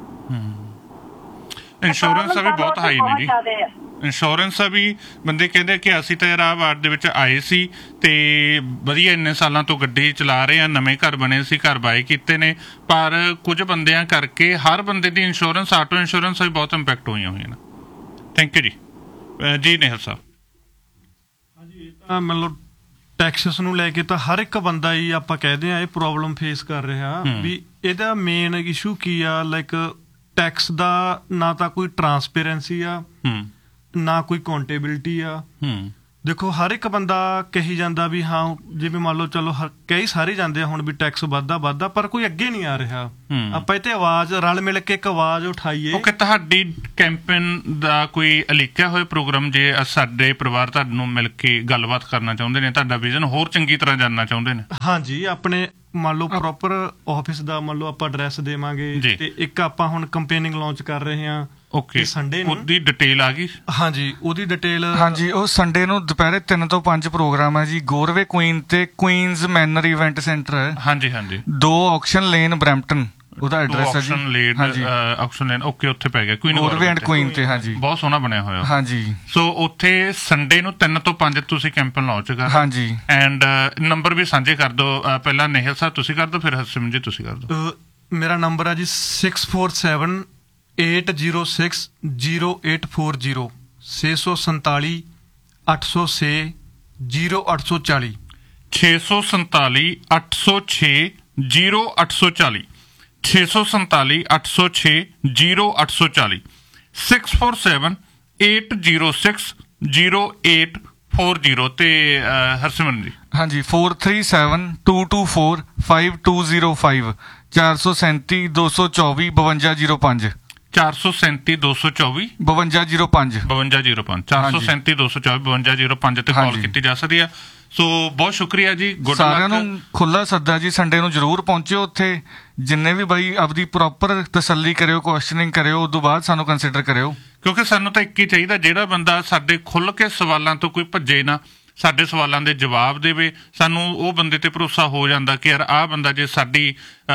ਇੰਸ਼ੋਰੈਂਸ ਵੀ ਬਹੁਤ ਹਾਈ ਨੇ ਜੀ, ਇੰਸ਼ੋਰੈਂਸ ਵੀ ਬੰਦੇ ਕਹਿੰਦੇ ਕਿ ਅਸੀਂ ਤਾਂ ਯਾਰ ਆਹ ਵਾਰਡ ਦੇ ਵਿੱਚ ਆਏ ਸੀ ਤੇ ਵਧੀਆ ਇੰਨੇ ਸਾਲਾਂ ਤੋਂ ਗੱਡੀ ਚਲਾ ਰਹੇ ਆ, ਨਵੇਂ ਘਰ ਬਣੇ ਸੀ, ਘਰ ਬਾਏ ਕੀਤੇ ਨੇ, ਪਰ ਕੁਝ ਬੰਦਿਆਂ ਕਰਕੇ ਹਰ ਬੰਦੇ ਦੀ ਇੰਸ਼ੋਰੈਂਸ, ਆਟੋ ਇੰਸ਼ੋਰੈਂਸ ਵੀ ਬਹੁਤ ਇੰਪੈਕਟ ਹੋਈਆਂ ਹੋਈਆਂ ਨੇ। ਥੈਂਕ ਯੂ ਜੀ। ਜੀ ਨਹਿਲ ਸਾਹਿਬ। ਹਾਂਜੀ, ਇਹ ਤਾਂ ਮਤਲਬ ਟੈਕਸਸ ਨੂੰ ਲੈ ਕੇ ਤਾਂ ਹਰ ਇੱਕ ਬੰਦਾ ਹੀ ਆਪਾਂ ਕਹਿੰਦੇ ਆ ਇਹ ਪ੍ਰੋਬਲਮ ਫੇਸ ਕਰ ਰਿਹਾ ਵੀ ਇਹਦਾ ਮੇਨ ਇਸ਼ੂ ਕੀ ਆ। ਲਾਈਕ ਟੈਕਸ ਦਾ ਨਾ ਤਾਂ ਕੋਈ ਟਰਾਂਸਪੇਰੈਂਸੀ ਆ, ਨਾ ਕੋਈ ਕਾਊਂਟੇਬਿਲਿਟੀ ਆ। ਦੇਖੋ ਹਰ ਇੱਕ ਬੰਦਾ ਕਹੀ ਜਾਂਦਾ ਵੀ ਹਾਂ, ਜਿਵੇਂ ਮੰਨ ਲਓ ਚਲੋ ਕਈ ਸਾਰੇ ਜਾਂਦੇ ਆ ਹੁਣ ਵੀ ਟੈਕਸ ਵੱਧਦਾ ਵੱਧਦਾ, ਪਰ ਕੋਈ ਅੱਗੇ ਨਹੀਂ ਆ ਰਿਹਾ। ਆਪਾਂ ਇਹ ਤੇ ਆਵਾਜ਼ ਰਲ ਮਿਲ ਕੇ ਇੱਕ ਆਵਾਜ਼ ਉਠਾਈਏ। ਓਕੇ, ਤੁਹਾਡੀ ਕੈਂਪੇਨ ਦਾ ਕੋਈ ਅਲੀਕਿਆ ਹੋਇਆ ਪ੍ਰੋਗਰਾਮ, ਜੇ ਸਾਡੇ ਪਰਿਵਾਰ ਤੁਹਾਨੂੰ ਮਿਲ ਕੇ ਗੱਲਬਾਤ ਕਰਨਾ ਚਾਹੁੰਦੇ ਨੇ, ਤੁਹਾਡਾ ਵਿਜ਼ਨ ਹੋਰ ਚੰਗੀ ਤਰ੍ਹਾਂ ਜਾਣਨਾ ਚਾਹੁੰਦੇ ਨੇ? ਹਾਂਜੀ, ਆਪਣੇ ਮੰਨ ਲਓ ਪ੍ਰੋਪਰ ਆਫਿਸ ਦਾ ਮੰਨ ਲਓ ਆਪਾਂ ਐਡਰੈਸ ਦੇਵਾਂਗੇ ਤੇ ਇੱਕ ਆਪਾਂ ਹੁਣ ਕੰਪੇਨਿੰਗ ਲਾਂਚ ਕਰ ਰਹੇ ਹਾਂ ਓਕੇ ਸੰਡੇ ਨੂੰ ਉਹਦੀ ਡਿਟੇਲ ਆ ਗਈ ਹਾਂਜੀ ਉਹਦੀ ਡਿਟੇਲ ਹਾਂਜੀ ਉਹ ਸੰਡੇ ਨੂੰ ਦੁਪਹਿਰੇ ਤਿੰਨ ਤੋਂ ਪੰਜ ਪ੍ਰੋਗਰਾਮ ਹੈ ਜੀ ਗੋਰਵੇ ਕੁਈਨ ਤੇ ਕੁਈਨਜ਼ ਮੈਨਰ ਇਵੈਂਟ ਸੈਂਟਰ ਹੈ ਹਾਂਜੀ ਹਾਂਜੀ ਦੋ ਆਕਸ਼ਨ ਲੇਨ ਬਰੈਂਪਟਨ ਉਹਦਾ ਐਡਰੈਸ ਹੈ ਜੀ auction lane auction lane okay ਉੱਥੇ ਪੈ ਗਿਆ ਕੁਈਨ ਗੋਰਵੇ ਐਂਡ ਕੁਈਨ ਤੇ ਹਾਂਜੀ ਬਹੁਤ ਸੋਹਣਾ ਬਣਿਆ ਹੋਇਆ ਹਾਂਜੀ ਸੋ ਉੱਥੇ ਸੰਡੇ ਨੂੰ ਤਿੰਨ ਤੋਂ ਪੰਜ ਤੁਸੀਂ ਕੈਂਪੇਨ ਲਾਂਚ ਕਰ ਹਾਂਜੀ ਐਂਡ ਨੰਬਰ ਵੀ ਸਾਂਝੇ ਕਰ ਦਿਓ ਪਹਿਲਾਂ ਨੇਹਲ ਸਾਹਿਬ ਤੁਸੀਂ ਕਰ ਦਿਓ ਫਿਰ ਹਰਸਿਮਰਨ ਜੀ ਤੁਸੀਂ ਕਰ ਦਿਓ ਮੇਰਾ ਨੰਬਰ ਹੈ G six four seven eight zero six zero eight four zero ਛੇ ਸੌ ਸੰਤਾਲੀ ਅੱਠ ਸੌ ਛੇ ਜ਼ੀਰੋ ਅੱਠ ਸੌ ਚਾਲੀ ਛੇ ਸੌ ਸੰਤਾਲੀ ਅੱਠ ਸੌ ਛੇ ਜ਼ੀਰੋ ਅੱਠ ਸੌ ਚਾਲੀ ਛੇ ਸੌ ਸੰਤਾਲੀ ਅੱਠ ਸੌ ਛੇ ਜ਼ੀਰੋ ਅੱਠ ਸੌ ਚਾਲੀ six four seven eight zero six zero eight four zero ਤੇ ਹਰਸਿਮਰਨ ਜੀ ਹਾਂਜੀ four three seven to two four five two zero five ਚਾਰ ਸੌ ਸੈਂਤੀ ਦੋ ਸੌ ਚੌਵੀ ਬਵੰਜਾ ਜ਼ੀਰੋ ਪੰਜ ਚਾਰ ਸੌ ਸੈਂਤੀ ਦੋ ਸੌ ਚੌਵੀ ਬਵੰਜਾ ਜ਼ੀਰੋ ਪੰਜ ਬਵੰਜਾ ਜ਼ੀਰੋ ਪੰਜ ਚਾਰ ਸੌ ਸੈਂਤੀ ਦੋ ਸੌ ਚੌਵੀ ਬਵੰਜਾ ਜ਼ੀਰੋ ਪੰਜ ਤੇ ਕਾਲ ਕੀਤੀ ਜਾ ਸਕਦੀ ਆ ਸੋ ਬਹੁਤ ਸ਼ੁਕਰੀਆ ਜੀ ਸਾਰਿਆਂ ਨੂੰ ਖੁੱਲਾ ਸੱਦਾ ਜੀ ਸੰਡੇ ਨੂੰ ਜ਼ਰੂਰ ਪਹੁੰਚਿਓ ਉੱਥੇ ਜਿੰਨੇ ਵੀ ਬਾਈ ਆਪਦੀ ਪ੍ਰੋਪਰ ਤਸੱਲੀ ਕਰਿਓ ਕੁਐਸਚਨਿੰਗ ਕਰਿਓ ਉਸ ਤੋਂ ਬਾਅਦ ਸਾਨੂੰ ਕੰਸੀਡਰ ਕਰਿਓ ਕਿਉਂਕਿ ਸਾਨੂੰ ਤਾਂ ਇੱਕ ਹੀ ਚਾਹੀਦਾ ਜਿਹੜਾ ਬੰਦਾ ਸਾਡੇ ਖੁੱਲ ਕੇ ਸਵਾਲਾਂ ਤੋਂ ਕੋਈ ਭੱਜੇ ਨਾ ਸਾਡੇ ਸਵਾਲਾਂ ਦੇ ਜਵਾਬ ਦੇਵੇ ਸਾਨੂੰ ਉਹ ਬੰਦੇ ਤੇ ਭਰੋਸਾ ਹੋ ਜਾਂਦਾ ਕਿ ਯਾਰ ਆਹ ਬੰਦਾ ਜੇ ਸਾਡੀ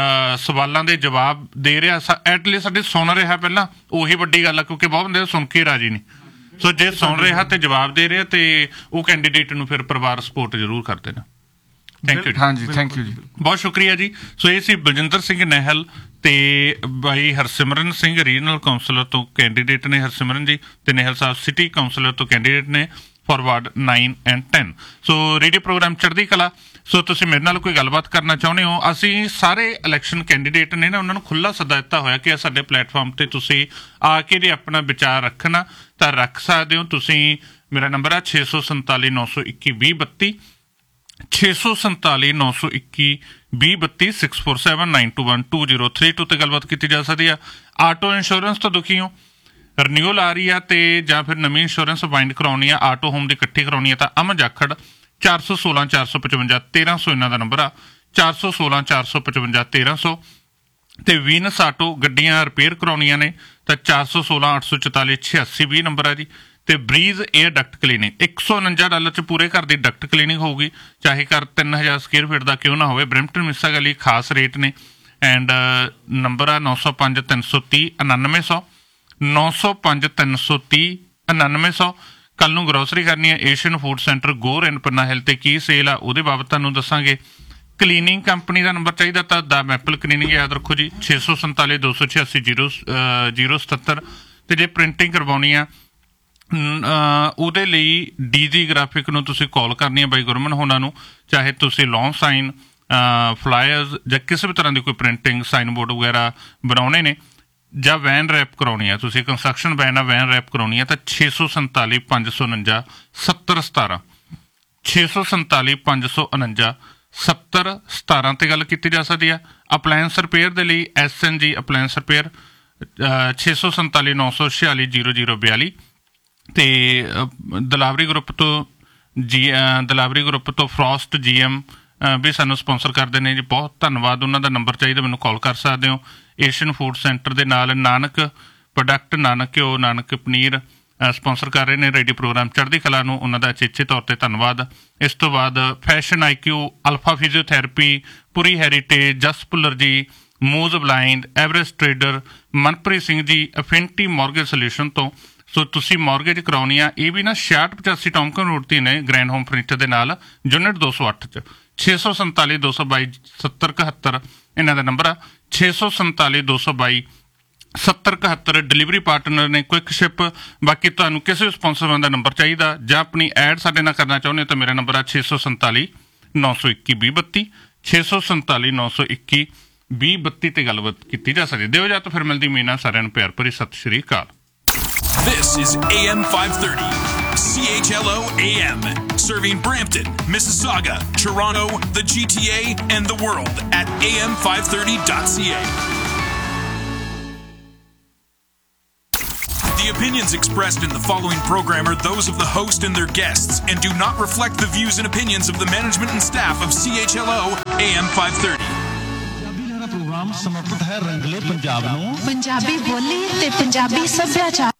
ਸਵਾਲਾਂ ਦੇ ਜਵਾਬ ਦੇ ਰਿਹਾ ਐਟਲੀਸਟ ਸਾਡੇ ਸੁਣ ਰਿਹਾ ਪਹਿਲਾਂ ਉਹੀ ਵੱਡੀ ਗੱਲ ਆ ਕਿਉਂਕਿ ਬਹੁਤ ਬੰਦੇ ਸੁਣ ਕੇ ਰਾਜੀ ਨਹੀਂ ਸੋ ਜੇ ਸੁਣ ਰਿਹਾ ਤੇ ਜਵਾਬ ਦੇ ਰਿਹਾ ਤੇ ਉਹ ਕੈਂਡੀਡੇਟ ਨੂੰ ਫਿਰ ਪਰਿਵਾਰ ਸਪੋਰਟ ਜ਼ਰੂਰ ਕਰਦੇ ਨੇ ਥੈਂਕ ਯੂ ਹਾਂਜੀ ਥੈਂਕ ਯੂ ਜੀ ਬਹੁਤ ਸ਼ੁਕਰੀਆ ਜੀ ਸੋ ਇਹ ਸੀ ਬਲਜਿੰਦਰ ਸਿੰਘ ਨਹਿਲ ਤੇ ਬਾਈ ਹਰਸਿਮਰਨ ਸਿੰਘ ਰੀਜਨਲ ਕਾਉਂਸਲਰ ਤੋਂ ਕੈਂਡੀਡੇਟ ਨੇ ਹਰਸਿਮਰਨ ਜੀ ਤੇ ਨਹਿਲ ਸਾਹਿਬ ਸਿਟੀ ਕਾਉਂਸਲਰ ਤੋਂ ਕੈਂਡੀਡੇਟ ਨੇ forward nine and ten so radio programme ਚੜ੍ਹਦੀ ਕਲਾ ਸੋ ਤੁਸੀਂ ਮੇਰੇ ਨਾਲ ਕੋਈ ਗੱਲਬਾਤ ਕਰਨਾ ਚਾਹੁੰਦੇ ਹੋ ਅਸੀਂ ਸਾਰੇ ਇਲੈਕਸ਼ਨ ਕੈਂਡੀਡੇਟ ਨੇ ਨਾ ਉਹਨਾਂ ਨੂੰ ਖੁੱਲ੍ਹਾ ਸੱਦਾ ਦਿੱਤਾ ਹੋਇਆ ਕਿ ਸਾਡੇ ਪਲੇਟਫਾਰਮ ਤੇ ਤੁਸੀਂ ਆ ਕੇ ਜੇ ਆਪਣਾ ਵਿਚਾਰ ਰੱਖਣਾ ਤਾਂ ਰੱਖ ਸਕਦੇ ਹੋ ਤੁਸੀਂ ਮੇਰਾ ਨੰਬਰ ਆ ਛੇ ਸੌ ਸੰਤਾਲੀ ਨੌ ਸੌ ਇੱਕੀ ਵੀਹ ਬੱਤੀ ਛੇ ਸੌ ਸੰਤਾਲੀ ਨੌ ਸੌ ਇੱਕੀ ਵੀਹ ਬੱਤੀ six four seven nine to one two zero three two ਤੇ ਗੱਲਬਾਤ ਕੀਤੀ ਜਾ ਸਕਦੀ ਆ ਆਟੋ ਇੰਸ਼ੋਰੈਂਸ ਤੋਂ ਦੁਖੀ ਹੋ ਰਨਿਊਲ ਆ ਰਹੀ ਆ ਤੇ ਜਾਂ ਫਿਰ ਨਵੀਂ ਇੰਸ਼ੋਰੈਂਸ ਬਾਈਂਡ ਕਰਾਉਣੀ ਆ ਆਟੋ ਹੋਮ ਦੀ ਇਕੱਠੀ ਕਰਾਉਣੀ ਆ ਤਾਂ ਅਮਨ ਜਾਖੜ ਚਾਰ ਸੌ ਸੋਲਾਂ ਚਾਰ ਸੌ ਪਚਵੰਜਾ ਤੇਰਾਂ ਸੌ ਇਹਨਾਂ ਦਾ ਨੰਬਰ ਆ ਚਾਰ ਸੌ ਸੋਲਾਂ ਚਾਰ ਸੌ ਪਚਵੰਜਾ ਤੇਰਾਂ ਸੌ ਤੇ ਵੀਨਸ ਆਟੋ ਗੱਡੀਆਂ ਰਿਪੇਅਰ ਕਰਾਉਣੀਆਂ ਨੇ ਤਾਂ ਚਾਰ ਸੌ ਸੋਲਾਂ ਅੱਠ ਸੌ ਚੁਤਾਲੀ ਛਿਆਸੀ ਵੀਹ ਨੰਬਰ ਆ ਜੀ ਤੇ ਬਰੀਜ਼ ਏਅਰ ਡਕਟ ਕਲੀਨਿਕ ਇੱਕ ਸੌ ਉਣੰਜਾ ਡਾਲਰ ਚ ਪੂਰੇ ਘਰ ਦੀ ਡਕਟ ਕਲੀਨਿਕ ਹੋਊਗੀ ਚਾਹੇ ਘਰ ਤਿੰਨ ਹਜ਼ਾਰ ਸਕੁਅਰ ਫੀਟ ਦਾ ਕਿਉਂ ਨਾ ਹੋਵੇ ਬਰੈਂਪਟਨ ਮਿਸਾਗਾ ਲਈ ਖਾਸ ਰੇਟ ਨੇ ਐਂਡ ਨੰਬਰ ਆ ਨੌ ਸੌ ਪੰਜ ਤਿੰਨ ਸੌ ਤੀਹ ਉਣਾਨਵੇਂ ਸੌ ਨੌ ਸੌ ਪੰਜ ਤਿੰਨ ਸੌ ਤੀਹ ਉਣਾਨਵੇਂ ਸੌ ਕੱਲ ਨੂੰ ਗਰੋਸਰੀ ਕਰਨੀ ਹੈ Asian food centre Ghor and ਪੰਨਾ ਹਿੱਲ ਤੇ ਕੀ ਸੇਲ ਆ ਉਹਦੇ ਬਾਬਤ ਤੁਹਾਨੂੰ ਦੱਸਾਂਗੇ ਕਲੀਨਿੰਗ ਕੰਪਨੀ ਦਾ ਨੰਬਰ ਚਾਹੀਦਾ ਤਾਂ ਦਾ ਮੈਪਲ ਕਲੀਨਿੰਗ ਯਾਦ ਰੱਖੋ ਜੀ ਛੇ ਸੌ ਸੰਤਾਲੀ ਦੋ ਸੌ ਛਿਆਸੀ ਜੀਰੋ ਜੀਰੋ ਸਤੱਤਰ ਤੇ ਜੇ ਪ੍ਰਿੰਟਿੰਗ ਕਰਵਾਉਣੀ ਆ ਉਹਦੇ ਲਈ ਡੀਜੀ ਗ੍ਰਾਫਿਕ ਨੂੰ ਤੁਸੀਂ ਕਾਲ ਕਰਨੀ ਹੈ ਬਾਈ ਗੁਰਮਨ ਹੋਣਾ ਨੂੰ ਚਾਹੇ ਤੁਸੀਂ ਲੌਂਗ ਸਾਈਨ ਫਲਾਇਰਸ ਜਾਂ ਕਿਸੇ ਵੀ ਤਰ੍ਹਾਂ ਦੀ ਕੋਈ ਪ੍ਰਿੰਟਿੰਗ ਸਾਈਨ ਬੋਰਡ ਵਗੈਰਾ ਬਣਾਉਣੇ ਨੇ ਜਾਂ ਵੈਨ ਰੈਪ ਕਰਾਉਣੀ ਆ ਤੁਸੀਂ ਕੰਸਟਰਕਸ਼ਨ ਵੈਨ ਆ ਵੈਨ ਰੈਪ ਕਰਾਉਣੀ ਆ ਤਾਂ ਛੇ ਸੌ ਸੰਤਾਲੀ ਪੰਜ ਸੌ ਉਣੰਜਾ ਸੱਤਰ ਸਤਾਰਾਂ ਛੇ ਸੌ ਸੰਤਾਲੀ ਪੰਜ ਸੌ ਉਣੰਜਾ ਸੱਤਰ ਸਤਾਰਾਂ ਤੇ ਗੱਲ ਕੀਤੀ ਜਾ ਸਕਦੀ ਆ ਅਪਲਾਇੰਸ ਰਿਪੇਅਰ ਦੇ ਲਈ ਐਸ ਐਨ ਜੀ ਅਪਲਾਇੰਸ ਰਿਪੇਅਰ ਛੇ ਸੌ ਸੰਤਾਲੀ ਨੌ ਸੌ ਛਿਆਲੀ ਜੀਰੋ ਜੀਰੋ ਬਿਆਲੀ ਤੇ ਦਲਾਵਰੀ ਗਰੁੱਪ ਤੋਂ ਜੀ ਦਲਾਵਰੀ ਗਰੁੱਪ ਤੋਂ ਫਰੋਸਟ ਜੀ ਐਮ ਵੀ ਸਾਨੂੰ ਸਪਾਂਸਰ ਕਰਦੇ ਨੇ ਜੀ ਬਹੁਤ ਧੰਨਵਾਦ ਉਹਨਾਂ ਦਾ ਨੰਬਰ ਚਾਹੀਦਾ ਮੈਨੂੰ ਕਾਲ ਕਰ ਸਕਦੇ ਹੋ ਏਸ਼ੀਅਨ ਫੂਡ ਸੈਂਟਰ ਦੇ ਨਾਲ ਨਾਨਕ ਪ੍ਰੋਡਕਟ ਨਾਨਕ ਘਿਓ ਨਾਨਕ ਪਨੀਰ ਸਪਾਂਸਰ ਕਰ ਰਹੇ ਨੇ ਰੇਡੀਓ ਪ੍ਰੋਗਰਾਮ ਚੜ੍ਹਦੀ ਕਲਾ ਨੂੰ ਉਹਨਾਂ ਦਾ ਅਚੇਚੇ ਤੌਰ ਤੇ ਧੰਨਵਾਦ ਇਸ ਤੋਂ ਬਾਅਦ ਫੈਸ਼ਨ ਆਈਕਿਊ ਅਲਫਾ ਫਿਜ਼ੀਓਥੈਰੇਪੀ ਪੁਰੀ ਹੈਰੀਟੇਜ ਜਸ ਭੁੱਲਰ ਜੀ ਮੂਜ਼ blind Everest trader Manpreet Singh ji ਅਫਿਨਟੀ mortgage solution ਤੋਂ ਸੋ ਤੁਸੀਂ ਮੌਰਗੇਜ ਕਰਾਉਣੀ ਆ ਇਹ ਵੀ ਨਾ ਛਿਆਹਠ ਪਚਾਸੀ ਟੌਂਕਨ ਰੋਡ ਤੇ ਨੇ ਗ੍ਰੈਂਡ ਹੋਮ ਫਰਨੀਚਰ ਦੇ ਨਾਲ ਯੂਨਿਟ ਦੋ ਸੌ ਅੱਠ 'ਚ ਛੇ ਸੌ ਸੰਤਾਲੀ ਦੋ ਸੌ ਬਾਈ ਸੱਤਰ ਇਕਹੱਤਰ ਇਹਨਾਂ ਦਾ ਨੰਬਰ ਆ ਛੇ ਸੌ ਸੰਤਾਲੀ ਦੋ ਸੌ ਬਾਈ ਸੱਤਰ ਇਕਹੱਤਰ ਡਿਲੀਵਰੀ ਪਾਰਟਨਰ ਨੇ ਕੁਇਕ ਸ਼ਿਪ ਬਾਕੀ ਤੁਹਾਨੂੰ ਕਿਸੇ ਵੀ ਸਪਾਂਸਰ ਦਾ ਨੰਬਰ ਚਾਹੀਦਾ ਜਾਂ ਆਪਣੀ ਐਡ ਸਾਡੇ ਨਾਲ ਕਰਨਾ ਚਾਹੁੰਦੇ ਹੋ ਤਾਂ ਮੇਰਾ ਨੰਬਰ ਆ ਛੇ ਸੌ ਸੰਤਾਲੀ ਨੌ ਸੌ ਇੱਕੀ ਵੀਹ ਬੱਤੀ ਛੇ ਸੌ ਸੰਤਾਲੀ ਨੌ ਸੌ ਇੱਕੀ ਵੀਹ ਬੱਤੀ ਤੇ ਗੱਲਬਾਤ ਕੀਤੀ ਜਾ ਸਕਦੀ ਦਿਓ ਜਾਂ ਤਾਂ ਫਿਰ ਮਿਲਦੀ ਮੀਨਾ ਸਾਰਿਆਂ ਨੂੰ ਪਿਆਰ ਭਰੀ ਸਤਿ ਸ਼੍ਰੀ ਅਕਾਲ This is A M five thirty, C H L O A M, serving Brampton, Mississauga, Toronto, the G T A, and the world at A M five thirty dot C A. The opinions expressed in the following program are those of the host and their guests and do not reflect the views and opinions of the management and staff of C H L O A M five thirty. Programme ਸਮਰਪਿਤ ਹੈ ਰੰਗਲੇ ਪੰਜਾਬ ਨੂੰ ਪੰਜਾਬੀ ਬੋਲੀ ਤੇ ਪੰਜਾਬੀ ਸੱਭਿਆਚਾਰ